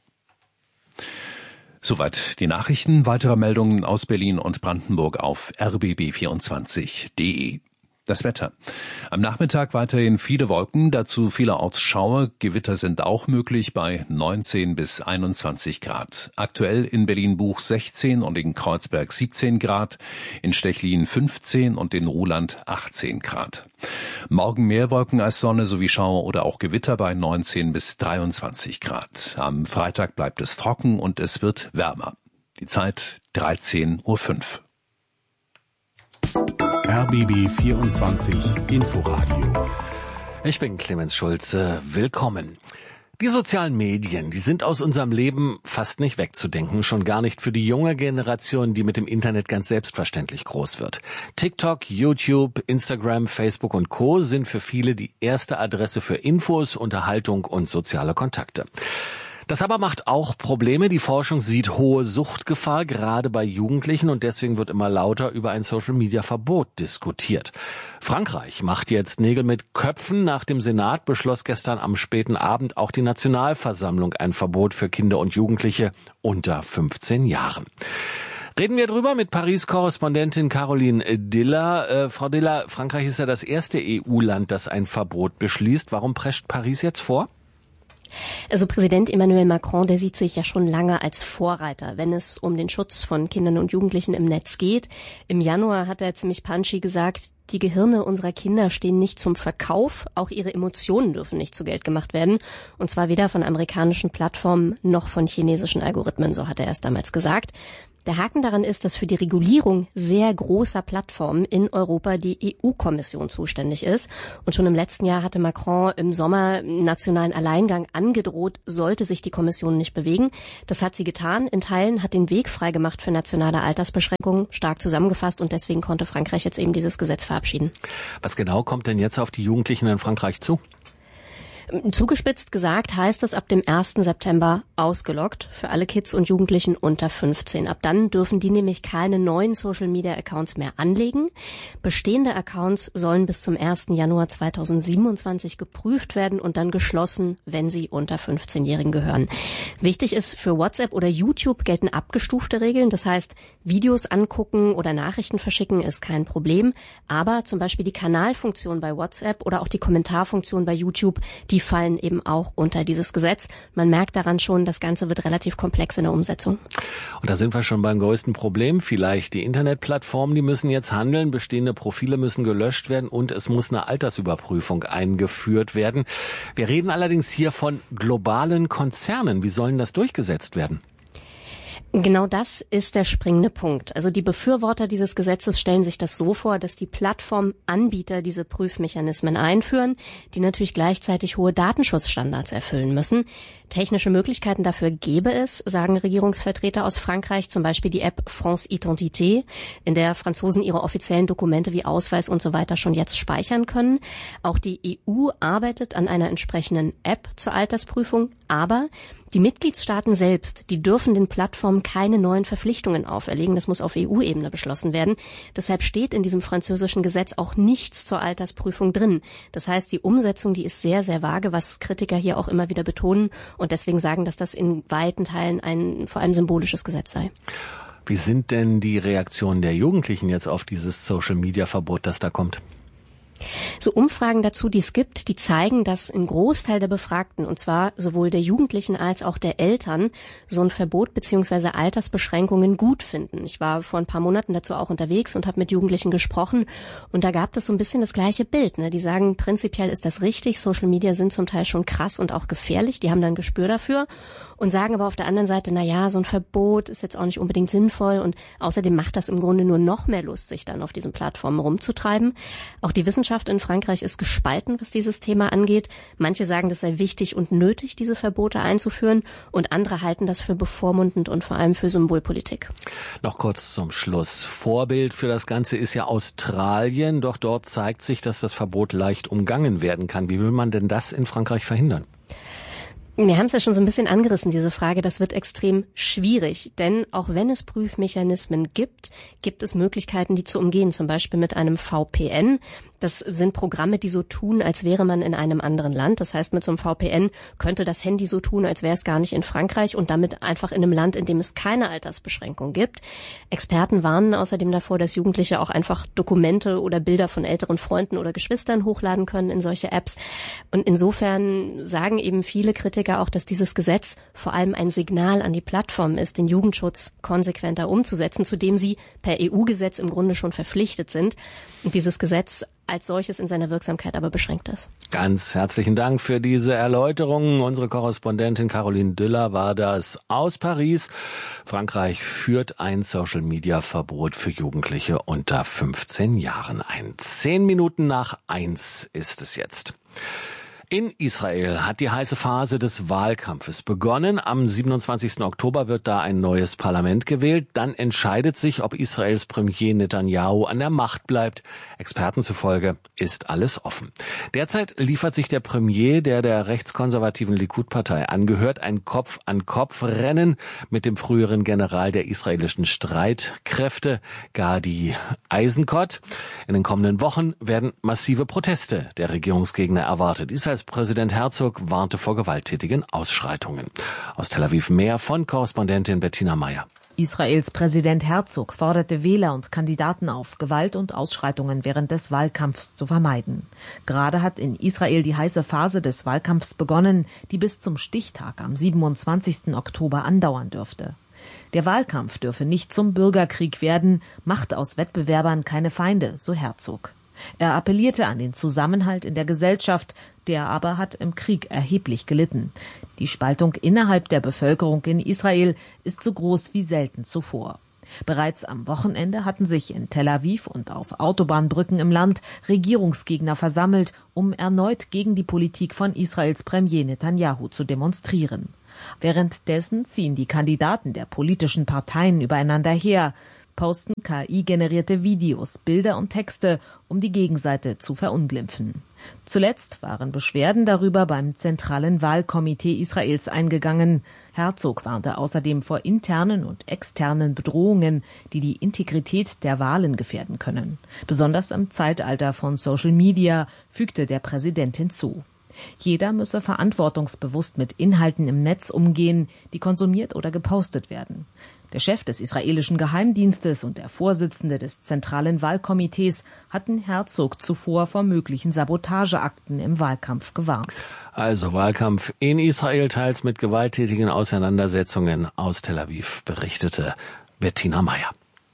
Soweit die Nachrichten. Weitere Meldungen aus Berlin und Brandenburg auf r b b vierundzwanzig punkt d e. Das Wetter. Am Nachmittag weiterhin viele Wolken, dazu vielerorts Schauer. Gewitter sind auch möglich bei neunzehn bis einundzwanzig Grad. Aktuell in Berlin-Buch sechzehn und in Kreuzberg siebzehn Grad, in Stechlin fünfzehn und in Ruhland achtzehn Grad. Morgen mehr Wolken als Sonne sowie Schauer oder auch Gewitter bei neunzehn bis dreiundzwanzig Grad. Am Freitag bleibt es trocken und es wird wärmer. Die Zeit dreizehn Uhr fünf. R B B vierundzwanzig Inforadio. Ich bin Clemens Schulze. Willkommen. Die sozialen Medien, die sind aus unserem Leben fast nicht wegzudenken, schon gar nicht für die junge Generation, die mit dem Internet ganz selbstverständlich groß wird. TikTok, YouTube, Instagram, Facebook und Co. sind für viele die erste Adresse für Infos, Unterhaltung und soziale Kontakte. Das aber macht auch Probleme. Die Forschung sieht hohe Suchtgefahr, gerade bei Jugendlichen, und deswegen wird immer lauter über ein Social-Media-Verbot diskutiert. Frankreich macht jetzt Nägel mit Köpfen. Nach dem Senat beschloss gestern am späten Abend auch die Nationalversammlung ein Verbot für Kinder und Jugendliche unter fünfzehn Jahren. Reden wir drüber mit Paris-Korrespondentin Caroline Diller. Äh, Frau Diller, Frankreich ist ja das erste E U-Land, das ein Verbot beschließt. Warum prescht Paris jetzt vor? Also Präsident Emmanuel Macron, der sieht sich ja schon lange als Vorreiter, wenn es um den Schutz von Kindern und Jugendlichen im Netz geht. Im Januar hat er ziemlich punchy gesagt, die Gehirne unserer Kinder stehen nicht zum Verkauf, auch ihre Emotionen dürfen nicht zu Geld gemacht werden. Und zwar weder von amerikanischen Plattformen noch von chinesischen Algorithmen, so hat er es damals gesagt. Der Haken daran ist, dass für die Regulierung sehr großer Plattformen in Europa die E U-Kommission zuständig ist. Und schon im letzten Jahr hatte Macron im Sommer nationalen Alleingang angedroht, sollte sich die Kommission nicht bewegen. Das hat sie getan. In Teilen hat den Weg freigemacht für nationale Altersbeschränkungen, stark zusammengefasst. Und deswegen konnte Frankreich jetzt eben dieses Gesetz verabschieden. Was genau kommt denn jetzt auf die Jugendlichen in Frankreich zu? Zugespitzt gesagt heißt es ab dem ersten September ausgeloggt für alle Kids und Jugendlichen unter fünfzehn. Ab dann dürfen die nämlich keine neuen Social-Media-Accounts mehr anlegen. Bestehende Accounts sollen bis zum ersten Januar zweitausendsiebenundzwanzig geprüft werden und dann geschlossen, wenn sie unter fünfzehnjährigen gehören. Wichtig ist, für WhatsApp oder YouTube gelten abgestufte Regeln. Das heißt, Videos angucken oder Nachrichten verschicken ist kein Problem. Aber zum Beispiel die Kanalfunktion bei WhatsApp oder auch die Kommentarfunktion bei YouTube, die fallen eben auch unter dieses Gesetz. Man merkt daran schon, das Ganze wird relativ komplex in der Umsetzung. Und da sind wir schon beim größten Problem. Vielleicht die Internetplattformen, die müssen jetzt handeln, bestehende Profile müssen gelöscht werden und es muss eine Altersüberprüfung eingeführt werden. Wir reden allerdings hier von globalen Konzernen. Wie sollen das durchgesetzt werden? Genau das ist der springende Punkt. Also die Befürworter dieses Gesetzes stellen sich das so vor, dass die Plattformanbieter diese Prüfmechanismen einführen, die natürlich gleichzeitig hohe Datenschutzstandards erfüllen müssen. Technische Möglichkeiten dafür gäbe es, sagen Regierungsvertreter aus Frankreich, zum Beispiel die App France Identité, in der Franzosen ihre offiziellen Dokumente wie Ausweis und so weiter schon jetzt speichern können. Auch die E U arbeitet an einer entsprechenden App zur Altersprüfung, aber die Mitgliedstaaten selbst, die dürfen den Plattformen keine neuen Verpflichtungen auferlegen. Das muss auf E U-Ebene beschlossen werden. Deshalb steht in diesem französischen Gesetz auch nichts zur Altersprüfung drin. Das heißt, die Umsetzung, die ist sehr, sehr vage, was Kritiker hier auch immer wieder betonen und deswegen sagen, dass das in weiten Teilen ein vor allem symbolisches Gesetz sei. Wie sind denn die Reaktionen der Jugendlichen jetzt auf dieses Social-Media-Verbot, das da kommt? So Umfragen dazu, die es gibt, die zeigen, dass ein Großteil der Befragten, und zwar sowohl der Jugendlichen als auch der Eltern, so ein Verbot bzw. Altersbeschränkungen gut finden. Ich war vor ein paar Monaten dazu auch unterwegs und habe mit Jugendlichen gesprochen und da gab es so ein bisschen das gleiche Bild. Ne? Die sagen, prinzipiell ist das richtig, Social Media sind zum Teil schon krass und auch gefährlich, die haben da ein Gespür dafür und sagen aber auf der anderen Seite, na ja, so ein Verbot ist jetzt auch nicht unbedingt sinnvoll und außerdem macht das im Grunde nur noch mehr Lust, sich dann auf diesen Plattformen rumzutreiben. Auch die Wissenschaft in Frankreich ist gespalten, was dieses Thema angeht. Manche sagen, das sei wichtig und nötig, diese Verbote einzuführen. Und andere halten das für bevormundend und vor allem für Symbolpolitik. Noch kurz zum Schluss. Vorbild für das Ganze ist ja Australien. Doch dort zeigt sich, dass das Verbot leicht umgangen werden kann. Wie will man denn das in Frankreich verhindern? Wir haben es ja schon so ein bisschen angerissen, diese Frage. Das wird extrem schwierig, denn auch wenn es Prüfmechanismen gibt, gibt es Möglichkeiten, die zu umgehen, zum Beispiel mit einem V P N. Das sind Programme, die so tun, als wäre man in einem anderen Land. Das heißt, mit so einem V P N könnte das Handy so tun, als wäre es gar nicht in Frankreich und damit einfach in einem Land, in dem es keine Altersbeschränkung gibt. Experten warnen außerdem davor, dass Jugendliche auch einfach Dokumente oder Bilder von älteren Freunden oder Geschwistern hochladen können in solche Apps. Und insofern sagen eben viele Kritiker auch, dass dieses Gesetz vor allem ein Signal an die Plattformen ist, den Jugendschutz konsequenter umzusetzen, zu dem sie per E U-Gesetz im Grunde schon verpflichtet sind. Und dieses Gesetz als solches in seiner Wirksamkeit aber beschränkt ist. Ganz herzlichen Dank für diese Erläuterungen. Unsere Korrespondentin Caroline Düller war das aus Paris. Frankreich führt ein Social-Media-Verbot für Jugendliche unter fünfzehn Jahren ein. Zehn Minuten nach eins ist es jetzt. In Israel hat die heiße Phase des Wahlkampfes begonnen. Am siebenundzwanzigsten Oktober wird da ein neues Parlament gewählt. Dann entscheidet sich, ob Israels Premier Netanyahu an der Macht bleibt. Experten zufolge ist alles offen. Derzeit liefert sich der Premier, der der rechtskonservativen Likud-Partei angehört, ein Kopf-an-Kopf-Rennen mit dem früheren General der israelischen Streitkräfte, Gadi Eisenkot. In den kommenden Wochen werden massive Proteste der Regierungsgegner erwartet. Israels Präsident Herzog warnte vor gewalttätigen Ausschreitungen. Aus Tel Aviv mehr von Korrespondentin Bettina Meyer. Israels Präsident Herzog forderte Wähler und Kandidaten auf, Gewalt und Ausschreitungen während des Wahlkampfs zu vermeiden. Gerade hat in Israel die heiße Phase des Wahlkampfs begonnen, die bis zum Stichtag am siebenundzwanzigsten Oktober andauern dürfte. Der Wahlkampf dürfe nicht zum Bürgerkrieg werden, macht aus Wettbewerbern keine Feinde, so Herzog. Er appellierte an den Zusammenhalt in der Gesellschaft, der aber hat im Krieg erheblich gelitten. Die Spaltung innerhalb der Bevölkerung in Israel ist so groß wie selten zuvor. Bereits am Wochenende hatten sich in Tel Aviv und auf Autobahnbrücken im Land Regierungsgegner versammelt, um erneut gegen die Politik von Israels Premier Netanyahu zu demonstrieren. Währenddessen ziehen die Kandidaten der politischen Parteien übereinander her, posten K I-generierte Videos, Bilder und Texte, um die Gegenseite zu verunglimpfen. Zuletzt waren Beschwerden darüber beim Zentralen Wahlkomitee Israels eingegangen. Herzog warnte außerdem vor internen und externen Bedrohungen, die die Integrität der Wahlen gefährden können. Besonders im Zeitalter von Social Media, fügte der Präsident hinzu. Jeder müsse verantwortungsbewusst mit Inhalten im Netz umgehen, die konsumiert oder gepostet werden. Der Chef des israelischen Geheimdienstes und der Vorsitzende des Zentralen Wahlkomitees hatten Herzog zuvor vor möglichen Sabotageakten im Wahlkampf gewarnt. Also Wahlkampf in Israel, teils mit gewalttätigen Auseinandersetzungen. Aus Tel Aviv berichtete Bettina Meyer.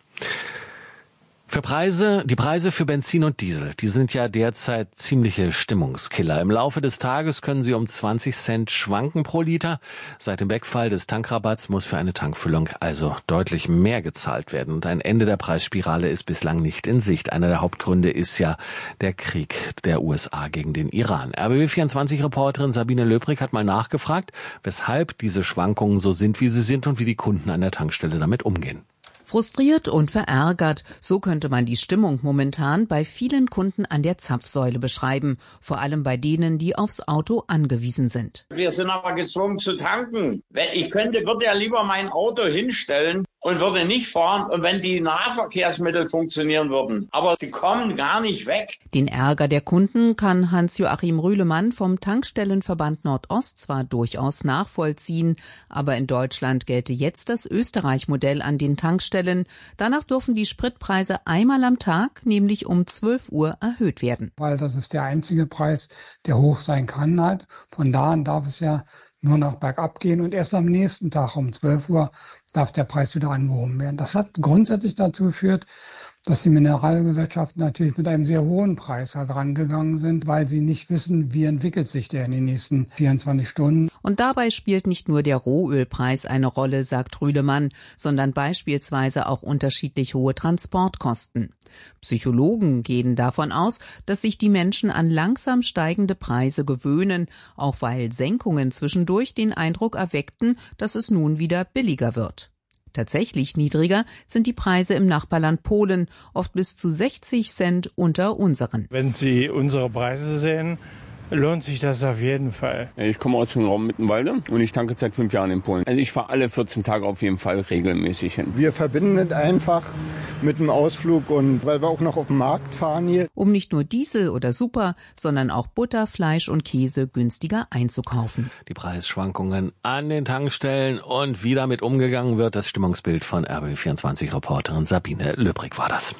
Für Preise, die Preise für Benzin und Diesel, die sind ja derzeit ziemliche Stimmungskiller. Im Laufe des Tages können sie um zwanzig Cent schwanken pro Liter. Seit dem Wegfall des Tankrabatts muss für eine Tankfüllung also deutlich mehr gezahlt werden. Und ein Ende der Preisspirale ist bislang nicht in Sicht. Einer der Hauptgründe ist ja der Krieg der U S A gegen den Iran. R B B vierundzwanzig-Reporterin Sabine Löbrig hat mal nachgefragt, weshalb diese Schwankungen so sind, wie sie sind und wie die Kunden an der Tankstelle damit umgehen. Frustriert und verärgert, so könnte man die Stimmung momentan bei vielen Kunden an der Zapfsäule beschreiben, vor allem bei denen, die aufs Auto angewiesen sind. Wir sind aber gezwungen zu tanken. Ich könnte, würde ja lieber mein Auto hinstellen und würde nicht fahren, und wenn die Nahverkehrsmittel funktionieren würden. Aber sie kommen gar nicht weg. Den Ärger der Kunden kann Hans-Joachim Rühlemann vom Tankstellenverband Nordost zwar durchaus nachvollziehen, aber in Deutschland gelte jetzt das Österreich-Modell an den Tankstellen. Danach dürfen die Spritpreise einmal am Tag, nämlich um zwölf Uhr, erhöht werden. Weil das ist der einzige Preis, der hoch sein kann halt. Von da an darf es ja nur noch bergab gehen, und erst am nächsten Tag um zwölf Uhr darf der Preis wieder angehoben werden. Das hat grundsätzlich dazu geführt, dass die Mineralgesellschaften natürlich mit einem sehr hohen Preis halt rangegangen sind, weil sie nicht wissen, wie entwickelt sich der in den nächsten vierundzwanzig Stunden. Und dabei spielt nicht nur der Rohölpreis eine Rolle, sagt Rühlemann, sondern beispielsweise auch unterschiedlich hohe Transportkosten. Psychologen gehen davon aus, dass sich die Menschen an langsam steigende Preise gewöhnen, auch weil Senkungen zwischendurch den Eindruck erweckten, dass es nun wieder billiger wird. Tatsächlich niedriger sind die Preise im Nachbarland Polen, oft bis zu sechzig Cent unter unseren. Wenn Sie unsere Preise sehen, lohnt sich das auf jeden Fall. Ich komme aus dem Raum Mittenwalde und ich tanke seit fünf Jahren in Polen. Also ich fahre alle vierzehn Tage auf jeden Fall regelmäßig hin. Wir verbinden es einfach mit einem Ausflug, und weil wir auch noch auf dem Markt fahren hier. Um nicht nur Diesel oder Super, sondern auch Butter, Fleisch und Käse günstiger einzukaufen. Die Preisschwankungen an den Tankstellen und wie damit umgegangen wird, das Stimmungsbild von R B B vierundzwanzig-Reporterin Sabine Löbrig war das.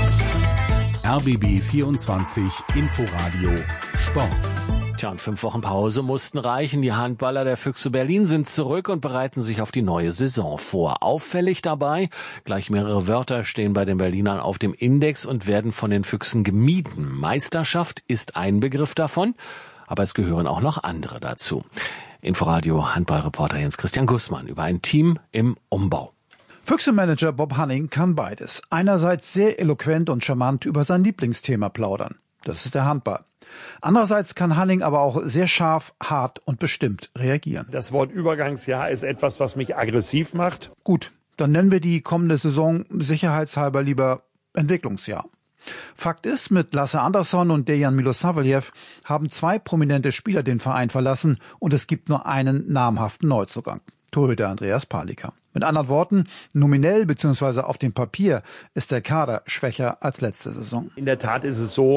R B B vierundzwanzig Inforadio Sport. Tja, und fünf Wochen Pause mussten reichen. Die Handballer der Füchse Berlin sind zurück und bereiten sich auf die neue Saison vor. Auffällig dabei, gleich mehrere Wörter stehen bei den Berlinern auf dem Index und werden von den Füchsen gemieden. Meisterschaft ist ein Begriff davon, aber es gehören auch noch andere dazu. Inforadio Handballreporter Jens Christian Gussmann über ein Team im Umbau. Füchse-Manager Bob Hanning kann beides. Einerseits sehr eloquent und charmant über sein Lieblingsthema plaudern. Das ist der Handball. Andererseits kann Hanning aber auch sehr scharf, hart und bestimmt reagieren. Das Wort Übergangsjahr ist etwas, was mich aggressiv macht. Gut, dann nennen wir die kommende Saison sicherheitshalber lieber Entwicklungsjahr. Fakt ist, mit Lasse Andersson und Dejan Milosavljev haben zwei prominente Spieler den Verein verlassen und es gibt nur einen namhaften Neuzugang. Torhüter Andreas Palika. Mit anderen Worten, nominell bzw. auf dem Papier ist der Kader schwächer als letzte Saison. In der Tat ist es so,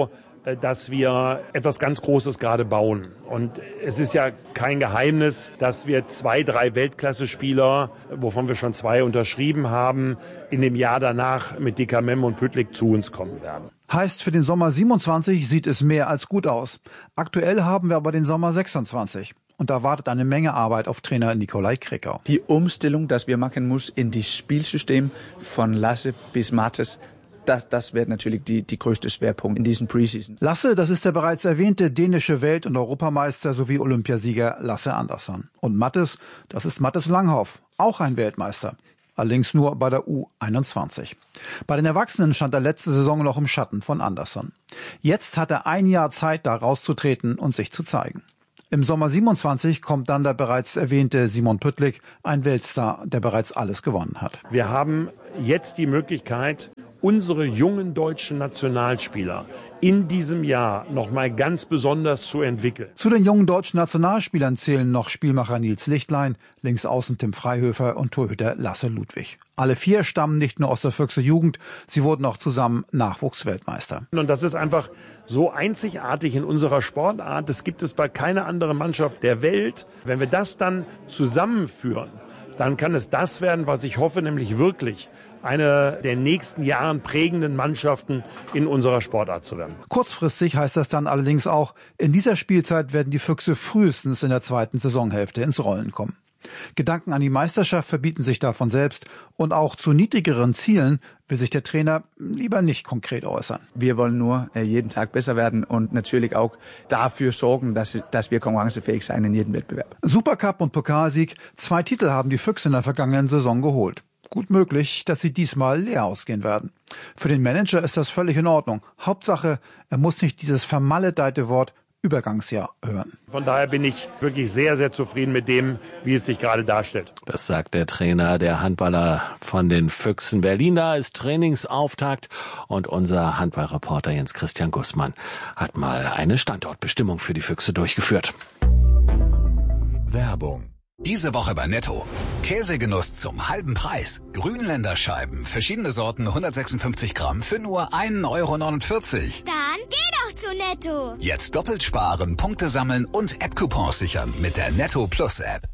dass wir etwas ganz Großes gerade bauen. Und es ist ja kein Geheimnis, dass wir zwei, drei Weltklasse-Spieler, wovon wir schon zwei unterschrieben haben, in dem Jahr danach mit Dikamem und Püttlik zu uns kommen werden. Heißt, für den Sommer siebenundzwanzig sieht es mehr als gut aus. Aktuell haben wir aber den Sommer sechsundzwanzig. Und da wartet eine Menge Arbeit auf Trainer Nikolai Krickau. Die Umstellung, die wir machen müssen in das Spielsystem von Lasse bis Mattes, das, das wird natürlich die, die größte Schwerpunkt in diesem Preseason. Lasse, das ist der bereits erwähnte dänische Welt- und Europameister sowie Olympiasieger Lasse Andersson. Und Mattes, das ist Mattes Langhoff, auch ein Weltmeister. Allerdings nur bei der U einundzwanzig. Bei den Erwachsenen stand er letzte Saison noch im Schatten von Andersson. Jetzt hat er ein Jahr Zeit, da rauszutreten und sich zu zeigen. Im Sommer siebenundzwanzig kommt dann der bereits erwähnte Simon Püttlik, ein Weltstar, der bereits alles gewonnen hat. Wir haben jetzt die Möglichkeit, unsere jungen deutschen Nationalspieler in diesem Jahr noch mal ganz besonders zu entwickeln. Zu den jungen deutschen Nationalspielern zählen noch Spielmacher Nils Lichtlein, Linksaußen Tim Freihöfer und Torhüter Lasse Ludwig. Alle vier stammen nicht nur aus der Füchse Jugend, sie wurden auch zusammen Nachwuchsweltmeister. Und das ist einfach so einzigartig in unserer Sportart. Das gibt es bei keiner anderen Mannschaft der Welt. Wenn wir das dann zusammenführen, dann kann es das werden, was ich hoffe, nämlich wirklich eine der nächsten Jahren prägenden Mannschaften in unserer Sportart zu werden. Kurzfristig heißt das dann allerdings auch, in dieser Spielzeit werden die Füchse frühestens in der zweiten Saisonhälfte ins Rollen kommen. Gedanken an die Meisterschaft verbieten sich davon selbst und auch zu niedrigeren Zielen will sich der Trainer lieber nicht konkret äußern. Wir wollen nur äh, jeden Tag besser werden und natürlich auch dafür sorgen, dass, dass wir konkurrenzfähig sein in jedem Wettbewerb. Supercup und Pokalsieg, zwei Titel haben die Füchse in der vergangenen Saison geholt. Gut möglich, dass sie diesmal leer ausgehen werden. Für den Manager ist das völlig in Ordnung. Hauptsache, er muss nicht dieses vermaledeite Wort Übergangsjahr hören. Von daher bin ich wirklich sehr, sehr zufrieden mit dem, wie es sich gerade darstellt. Das sagt der Trainer der Handballer von den Füchsen Berlin. Da ist Trainingsauftakt und unser Handballreporter Jens Christian Gussmann hat mal eine Standortbestimmung für die Füchse durchgeführt. Werbung. Diese Woche bei Netto. Käsegenuss zum halben Preis. Grünländerscheiben, verschiedene Sorten, hundertsechsundfünfzig Gramm für nur ein Euro neunundvierzig. Dann geh doch zu Netto. Jetzt doppelt sparen, Punkte sammeln und App-Coupons sichern mit der Netto Plus App.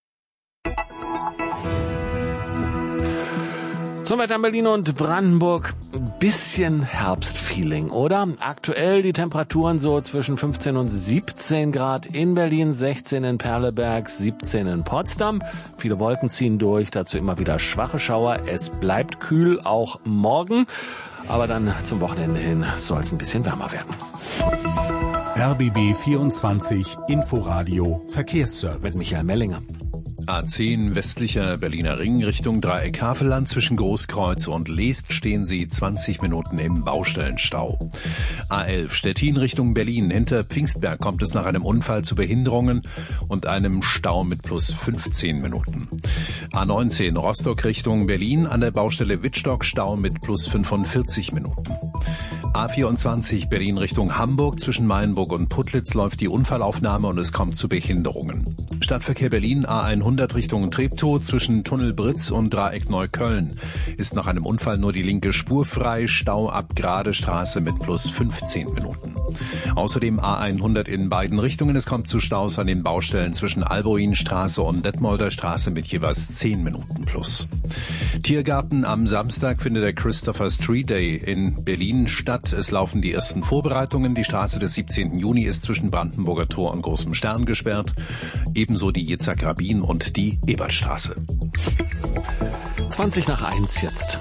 Zum Wetter in Berlin und Brandenburg. Bisschen Herbstfeeling, oder? Aktuell die Temperaturen so zwischen fünfzehn und siebzehn Grad in Berlin, sechzehn in Perleberg, siebzehn in Potsdam. Viele Wolken ziehen durch, dazu immer wieder schwache Schauer. Es bleibt kühl, auch morgen. Aber dann zum Wochenende hin soll es ein bisschen wärmer werden. R B B vierundzwanzig Inforadio Verkehrsservice. Mit Michael Mellinger. A zehn westlicher Berliner Ring Richtung Dreieck Havelland zwischen Großkreuz und Leest stehen Sie zwanzig Minuten im Baustellenstau. A elf Stettin Richtung Berlin. Hinter Pfingstberg kommt es nach einem Unfall zu Behinderungen und einem Stau mit plus fünfzehn Minuten. A neunzehn Rostock Richtung Berlin an der Baustelle Wittstock Stau mit plus fünfundvierzig Minuten. A vierundzwanzig Berlin Richtung Hamburg zwischen Mayenburg und Putlitz läuft die Unfallaufnahme und es kommt zu Behinderungen. Stadtverkehr Berlin A hundert Richtung Treptow zwischen Tunnel Britz und Dreieck Neukölln ist nach einem Unfall nur die linke Spur frei, Stau ab Grade Straße mit plus fünfzehn Minuten. Außerdem A hundert in beiden Richtungen, es kommt zu Staus an den Baustellen zwischen Alboinstraße und Detmolder Straße mit jeweils zehn Minuten plus. Tiergarten am Samstag findet der Christopher Street Day in Berlin statt. Es laufen die ersten Vorbereitungen. Die Straße des siebzehnten Juni ist zwischen Brandenburger Tor und Großem Stern gesperrt. Ebenso die Yitzhak Rabin und die Ebertstraße. zwanzig nach eins jetzt.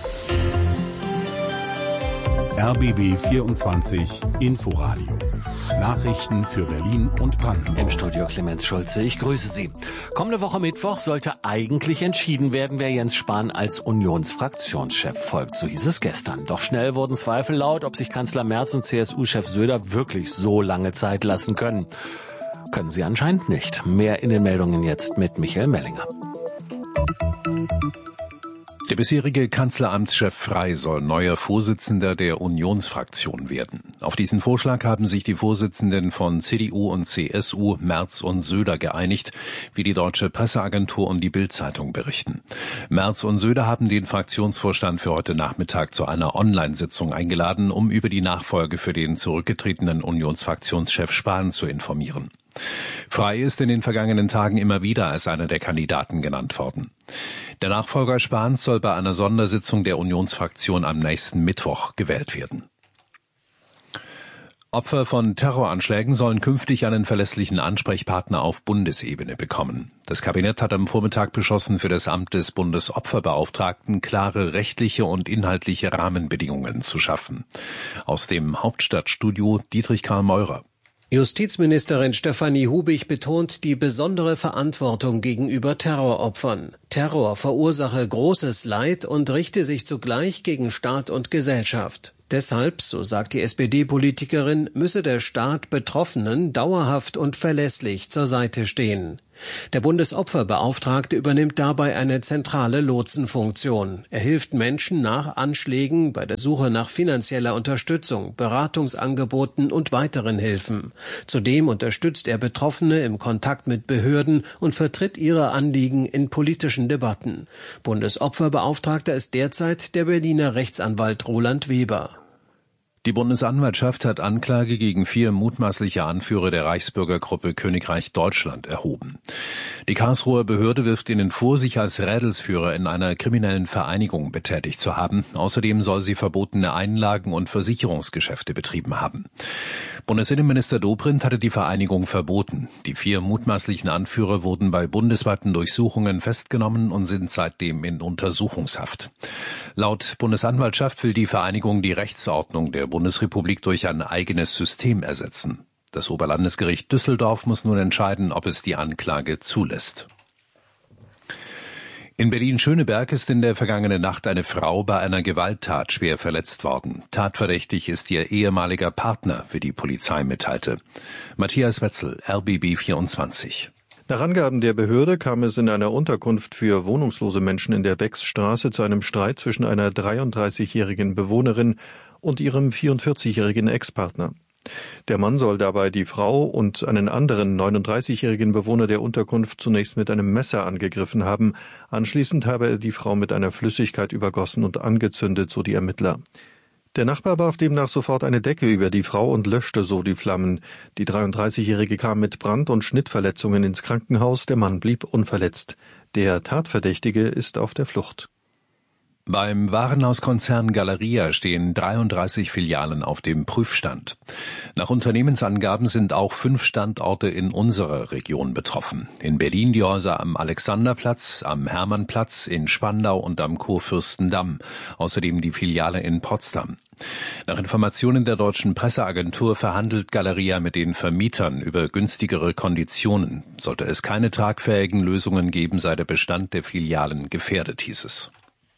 R B B vierundzwanzig Inforadio. Nachrichten für Berlin und Brandenburg. Im Studio Clemens Schulze, ich grüße Sie. Kommende Woche Mittwoch sollte eigentlich entschieden werden, wer Jens Spahn als Unionsfraktionschef folgt. So hieß es gestern. Doch schnell wurden Zweifel laut, ob sich Kanzler Merz und C S U-Chef Söder wirklich so lange Zeit lassen können. Können sie anscheinend nicht. Mehr in den Meldungen jetzt mit Michael Mellinger. Der bisherige Kanzleramtschef Frey soll neuer Vorsitzender der Unionsfraktion werden. Auf diesen Vorschlag haben sich die Vorsitzenden von C D U und C S U, Merz und Söder, geeinigt, wie die Deutsche Presseagentur und die Bild-Zeitung berichten. Merz und Söder haben den Fraktionsvorstand für heute Nachmittag zu einer Online-Sitzung eingeladen, um über die Nachfolge für den zurückgetretenen Unionsfraktionschef Spahn zu informieren. Frey ist in den vergangenen Tagen immer wieder als einer der Kandidaten genannt worden. Der Nachfolger Spahns soll bei einer Sondersitzung der Unionsfraktion am nächsten Mittwoch gewählt werden. Opfer von Terroranschlägen sollen künftig einen verlässlichen Ansprechpartner auf Bundesebene bekommen. Das Kabinett hat am Vormittag beschlossen, für das Amt des Bundesopferbeauftragten klare rechtliche und inhaltliche Rahmenbedingungen zu schaffen. Aus dem Hauptstadtstudio Dietrich Karl Meurer. Justizministerin Stefanie Hubig betont die besondere Verantwortung gegenüber Terroropfern. Terror verursache großes Leid und richte sich zugleich gegen Staat und Gesellschaft. Deshalb, so sagt die S P D-Politikerin, müsse der Staat Betroffenen dauerhaft und verlässlich zur Seite stehen. Der Bundesopferbeauftragte übernimmt dabei eine zentrale Lotsenfunktion. Er hilft Menschen nach Anschlägen bei der Suche nach finanzieller Unterstützung, Beratungsangeboten und weiteren Hilfen. Zudem unterstützt er Betroffene im Kontakt mit Behörden und vertritt ihre Anliegen in politischen Debatten. Bundesopferbeauftragter ist derzeit der Berliner Rechtsanwalt Roland Weber. Die Bundesanwaltschaft hat Anklage gegen vier mutmaßliche Anführer der Reichsbürgergruppe Königreich Deutschland erhoben. Die Karlsruher Behörde wirft ihnen vor, sich als Rädelsführer in einer kriminellen Vereinigung betätigt zu haben. Außerdem soll sie verbotene Einlagen- und Versicherungsgeschäfte betrieben haben. Bundesinnenminister Dobrindt hatte die Vereinigung verboten. Die vier mutmaßlichen Anführer wurden bei bundesweiten Durchsuchungen festgenommen und sind seitdem in Untersuchungshaft. Laut Bundesanwaltschaft will die Vereinigung die Rechtsordnung der Bundesrepublik durch ein eigenes System ersetzen. Das Oberlandesgericht Düsseldorf muss nun entscheiden, ob es die Anklage zulässt. In Berlin-Schöneberg ist in der vergangenen Nacht eine Frau bei einer Gewalttat schwer verletzt worden. Tatverdächtig ist ihr ehemaliger Partner, wie die Polizei mitteilte. Matthias Wetzel, R B B vierundzwanzig. Nach Angaben der Behörde kam es in einer Unterkunft für wohnungslose Menschen in der Becksstraße zu einem Streit zwischen einer dreiunddreißigjährigen Bewohnerin und ihrem vierundvierzigjährigen Ex-Partner. Der Mann soll dabei die Frau und einen anderen neununddreißigjährigen Bewohner der Unterkunft zunächst mit einem Messer angegriffen haben. Anschließend habe er die Frau mit einer Flüssigkeit übergossen und angezündet, so die Ermittler. Der Nachbar warf demnach sofort eine Decke über die Frau und löschte so die Flammen. Die dreiunddreißigjährige kam mit Brand- und Schnittverletzungen ins Krankenhaus, der Mann blieb unverletzt. Der Tatverdächtige ist auf der Flucht. Beim Warenhauskonzern Galeria stehen dreiunddreißig Filialen auf dem Prüfstand. Nach Unternehmensangaben sind auch fünf Standorte in unserer Region betroffen. In Berlin die Häuser am Alexanderplatz, am Hermannplatz, in Spandau und am Kurfürstendamm. Außerdem die Filiale in Potsdam. Nach Informationen der deutschen Presseagentur verhandelt Galeria mit den Vermietern über günstigere Konditionen. Sollte es keine tragfähigen Lösungen geben, sei der Bestand der Filialen gefährdet, hieß es.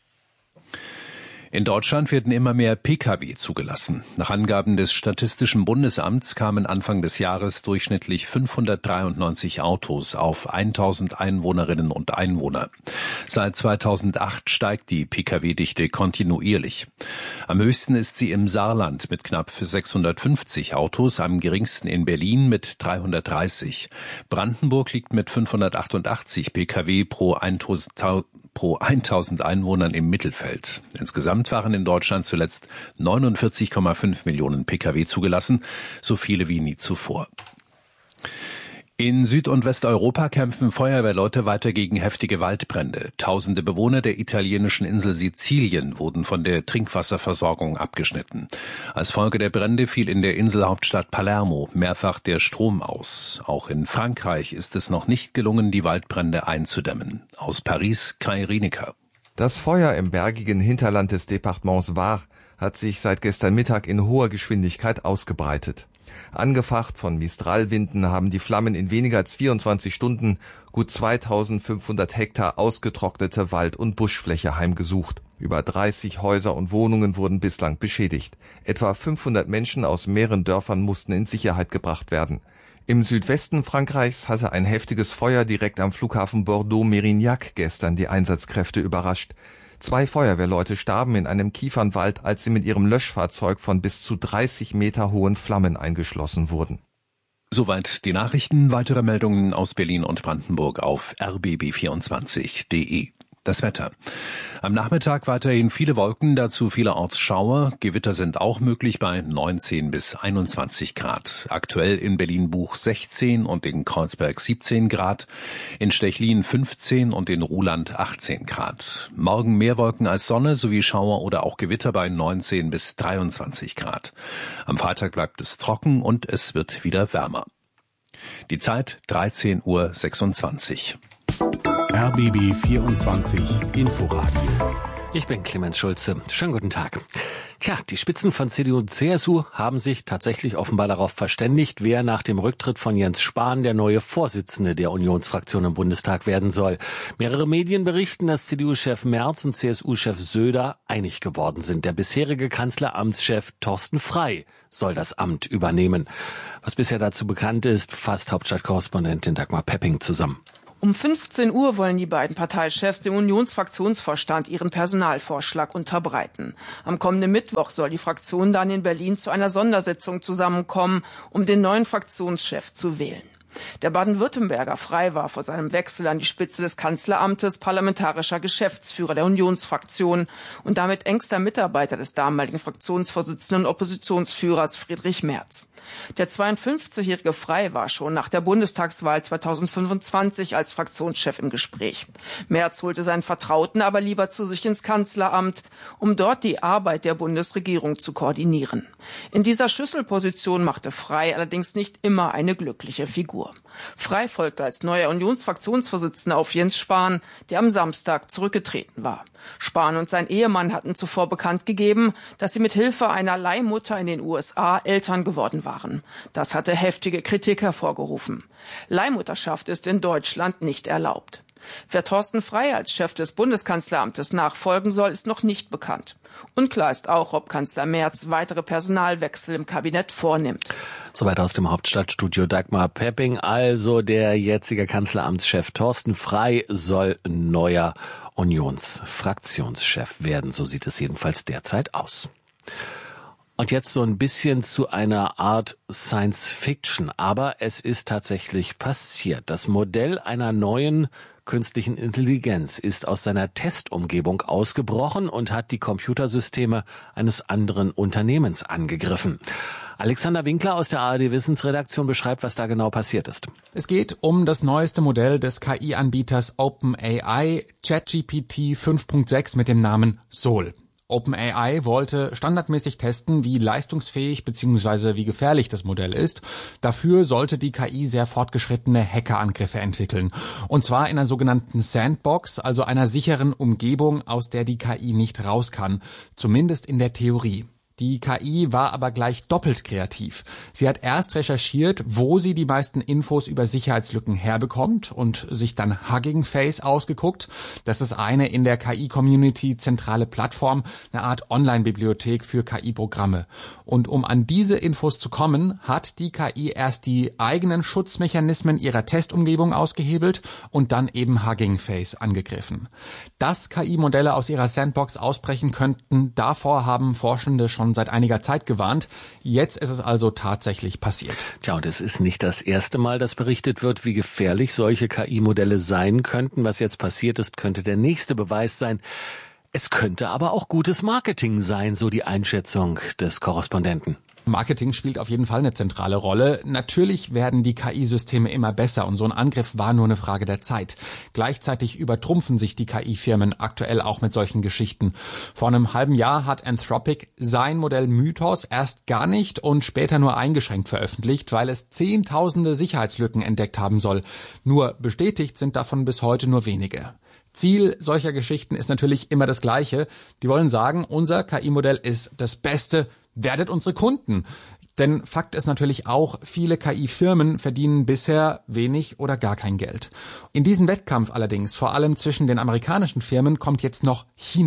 In Deutschland werden immer mehr Pkw zugelassen. Nach Angaben des Statistischen Bundesamts kamen Anfang des Jahres durchschnittlich fünfhundertdreiundneunzig Autos auf eintausend Einwohnerinnen und Einwohner. Seit zweitausendacht steigt die Pkw-Dichte kontinuierlich. Am höchsten ist sie im Saarland mit knapp sechshundertfünfzig Autos, am geringsten in Berlin mit dreihundertdreißig. Brandenburg liegt mit fünfhundertachtundachtzig Pkw pro eintausend Einwohnern im Mittelfeld. Insgesamt waren in Deutschland zuletzt neunundvierzig Komma fünf Millionen Pkw zugelassen, so viele wie nie zuvor. In Süd- und Westeuropa kämpfen Feuerwehrleute weiter gegen heftige Waldbrände. Tausende Bewohner der italienischen Insel Sizilien wurden von der Trinkwasserversorgung abgeschnitten. Als Folge der Brände fiel in der Inselhauptstadt Palermo mehrfach der Strom aus. Auch in Frankreich ist es noch nicht gelungen, die Waldbrände einzudämmen. Aus Paris, Kai Rienecker. Das Feuer im bergigen Hinterland des Departements Var hat sich seit gestern Mittag in hoher Geschwindigkeit ausgebreitet. Angefacht von Mistralwinden haben die Flammen in weniger als vierundzwanzig Stunden gut zweitausendfünfhundert Hektar ausgetrocknete Wald- und Buschfläche heimgesucht. Über dreißig Häuser und Wohnungen wurden bislang beschädigt. Etwa fünfhundert Menschen aus mehreren Dörfern mussten in Sicherheit gebracht werden. Im Südwesten Frankreichs hatte ein heftiges Feuer direkt am Flughafen Bordeaux-Mérignac gestern die Einsatzkräfte überrascht. Zwei Feuerwehrleute starben in einem Kiefernwald, als sie mit ihrem Löschfahrzeug von bis zu dreißig Meter hohen Flammen eingeschlossen wurden. Soweit die Nachrichten. Weitere Meldungen aus Berlin und Brandenburg auf r b b vierundzwanzig punkt d e. Das Wetter. Am Nachmittag weiterhin viele Wolken, dazu vielerorts Schauer. Gewitter sind auch möglich bei neunzehn bis einundzwanzig Grad. Aktuell in Berlin-Buch sechzehn und in Kreuzberg siebzehn Grad, in Stechlin fünfzehn und in Ruhland achtzehn Grad. Morgen mehr Wolken als Sonne sowie Schauer oder auch Gewitter bei neunzehn bis dreiundzwanzig Grad. Am Freitag bleibt es trocken und es wird wieder wärmer. Die Zeit dreizehn Uhr sechsundzwanzig. R B B vierundzwanzig Inforadio. Ich bin Clemens Schulze. Schönen guten Tag. Tja, die Spitzen von C D U und C S U haben sich tatsächlich offenbar darauf verständigt, wer nach dem Rücktritt von Jens Spahn der neue Vorsitzende der Unionsfraktion im Bundestag werden soll. Mehrere Medien berichten, dass C D U-Chef Merz und C S U-Chef Söder einig geworden sind. Der bisherige Kanzleramtschef Thorsten Frey soll das Amt übernehmen. Was bisher dazu bekannt ist, fasst Hauptstadtkorrespondentin Dagmar Pepping zusammen. Um fünfzehn Uhr wollen die beiden Parteichefs dem Unionsfraktionsvorstand ihren Personalvorschlag unterbreiten. Am kommenden Mittwoch soll die Fraktion dann in Berlin zu einer Sondersitzung zusammenkommen, um den neuen Fraktionschef zu wählen. Der Baden-Württemberger Frey war vor seinem Wechsel an die Spitze des Kanzleramtes parlamentarischer Geschäftsführer der Unionsfraktion und damit engster Mitarbeiter des damaligen Fraktionsvorsitzenden und Oppositionsführers Friedrich Merz. Der zweiundfünfzigjährige Frey war schon nach der Bundestagswahl zweitausendfünfundzwanzig als Fraktionschef im Gespräch. Merz holte seinen Vertrauten aber lieber zu sich ins Kanzleramt, um dort die Arbeit der Bundesregierung zu koordinieren. In dieser Schlüsselposition machte Frey allerdings nicht immer eine glückliche Figur. Frey folgte als neuer Unionsfraktionsvorsitzender auf Jens Spahn, der am Samstag zurückgetreten war. Spahn und sein Ehemann hatten zuvor bekannt gegeben, dass sie mit Hilfe einer Leihmutter in den U S A Eltern geworden waren. Das hatte heftige Kritik hervorgerufen. Leihmutterschaft ist in Deutschland nicht erlaubt. Wer Thorsten Frey als Chef des Bundeskanzleramtes nachfolgen soll, ist noch nicht bekannt. Unklar ist auch, ob Kanzler Merz weitere Personalwechsel im Kabinett vornimmt. Soweit aus dem Hauptstadtstudio Dagmar Pepping. Also der jetzige Kanzleramtschef Thorsten Frey soll neuer Unionsfraktionschef werden. So sieht es jedenfalls derzeit aus. Und jetzt so ein bisschen zu einer Art Science Fiction. Aber es ist tatsächlich passiert. Das Modell einer neuen künstlichen Intelligenz ist aus seiner Testumgebung ausgebrochen und hat die Computersysteme eines anderen Unternehmens angegriffen. Alexander Winkler aus der A R D-Wissensredaktion beschreibt, was da genau passiert ist. Es geht um das neueste Modell des K I-Anbieters OpenAI, ChatGPT fünf Punkt sechs mit dem Namen Sol. OpenAI wollte standardmäßig testen, wie leistungsfähig bzw. wie gefährlich das Modell ist. Dafür sollte die K I sehr fortgeschrittene Hackerangriffe entwickeln. Und zwar in einer sogenannten Sandbox, also einer sicheren Umgebung, aus der die K I nicht raus kann. Zumindest in der Theorie. Die K I war aber gleich doppelt kreativ. Sie hat erst recherchiert, wo sie die meisten Infos über Sicherheitslücken herbekommt und sich dann Hugging Face ausgeguckt. Das ist eine in der K I-Community zentrale Plattform, eine Art Online-Bibliothek für K I-Programme. Und um an diese Infos zu kommen, hat die K I erst die eigenen Schutzmechanismen ihrer Testumgebung ausgehebelt und dann eben Hugging Face angegriffen. Dass K I-Modelle aus ihrer Sandbox ausbrechen könnten, davor haben Forschende schon seit einiger Zeit gewarnt. Jetzt ist es also tatsächlich passiert. Tja, und es ist nicht das erste Mal, dass berichtet wird, wie gefährlich solche K I-Modelle sein könnten. Was jetzt passiert ist, könnte der nächste Beweis sein. Es könnte aber auch gutes Marketing sein, so die Einschätzung des Korrespondenten. Marketing spielt auf jeden Fall eine zentrale Rolle. Natürlich werden die K I-Systeme immer besser und so ein Angriff war nur eine Frage der Zeit. Gleichzeitig übertrumpfen sich die K I-Firmen aktuell auch mit solchen Geschichten. Vor einem halben Jahr hat Anthropic sein Modell Mythos erst gar nicht und später nur eingeschränkt veröffentlicht, weil es zehntausende Sicherheitslücken entdeckt haben soll. Nur bestätigt sind davon bis heute nur wenige. Ziel solcher Geschichten ist natürlich immer das Gleiche. Die wollen sagen, unser K I-Modell ist das Beste, werdet unsere Kunden. Denn Fakt ist natürlich auch, viele K I-Firmen verdienen bisher wenig oder gar kein Geld. In diesen Wettkampf allerdings, vor allem zwischen den amerikanischen Firmen, kommt jetzt noch China.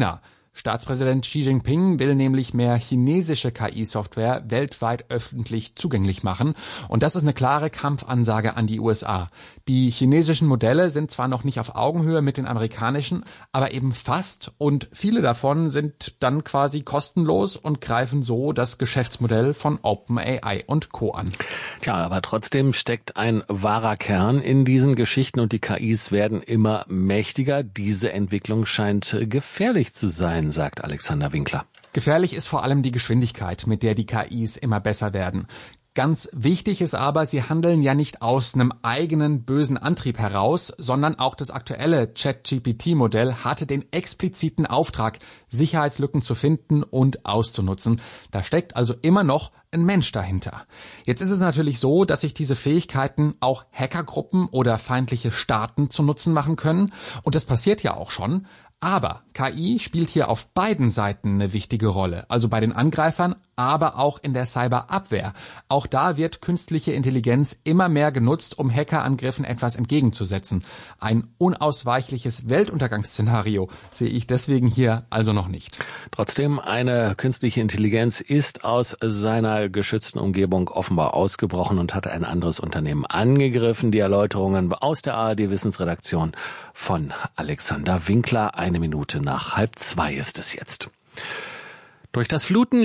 Staatspräsident Xi Jinping will nämlich mehr chinesische K I-Software weltweit öffentlich zugänglich machen. Und das ist eine klare Kampfansage an die U S A. Die chinesischen Modelle sind zwar noch nicht auf Augenhöhe mit den amerikanischen, aber eben fast. Und viele davon sind dann quasi kostenlos und greifen so das Geschäftsmodell von OpenAI und Co. an. Klar, aber trotzdem steckt ein wahrer Kern in diesen Geschichten und die K Is werden immer mächtiger. Diese Entwicklung scheint gefährlich zu sein, sagt Alexander Winkler. Gefährlich ist vor allem die Geschwindigkeit, mit der die K Is immer besser werden. Ganz wichtig ist aber, sie handeln ja nicht aus einem eigenen bösen Antrieb heraus, sondern auch das aktuelle Chat-G P T-Modell hatte den expliziten Auftrag, Sicherheitslücken zu finden und auszunutzen. Da steckt also immer noch ein Mensch dahinter. Jetzt ist es natürlich so, dass sich diese Fähigkeiten auch Hackergruppen oder feindliche Staaten zu Nutzen machen können. Und das passiert ja auch schon. Aber K I spielt hier auf beiden Seiten eine wichtige Rolle, also bei den Angreifern, aber auch in der Cyberabwehr. Auch da wird künstliche Intelligenz immer mehr genutzt, um Hackerangriffen etwas entgegenzusetzen. Ein unausweichliches Weltuntergangsszenario sehe ich deswegen hier also noch nicht. Trotzdem, eine künstliche Intelligenz ist aus seiner geschützten Umgebung offenbar ausgebrochen und hat ein anderes Unternehmen angegriffen. Die Erläuterungen aus der A R D-Wissensredaktion von Alexander Winkler. Eine Minute nach halb zwei ist es jetzt. Durch das Fluten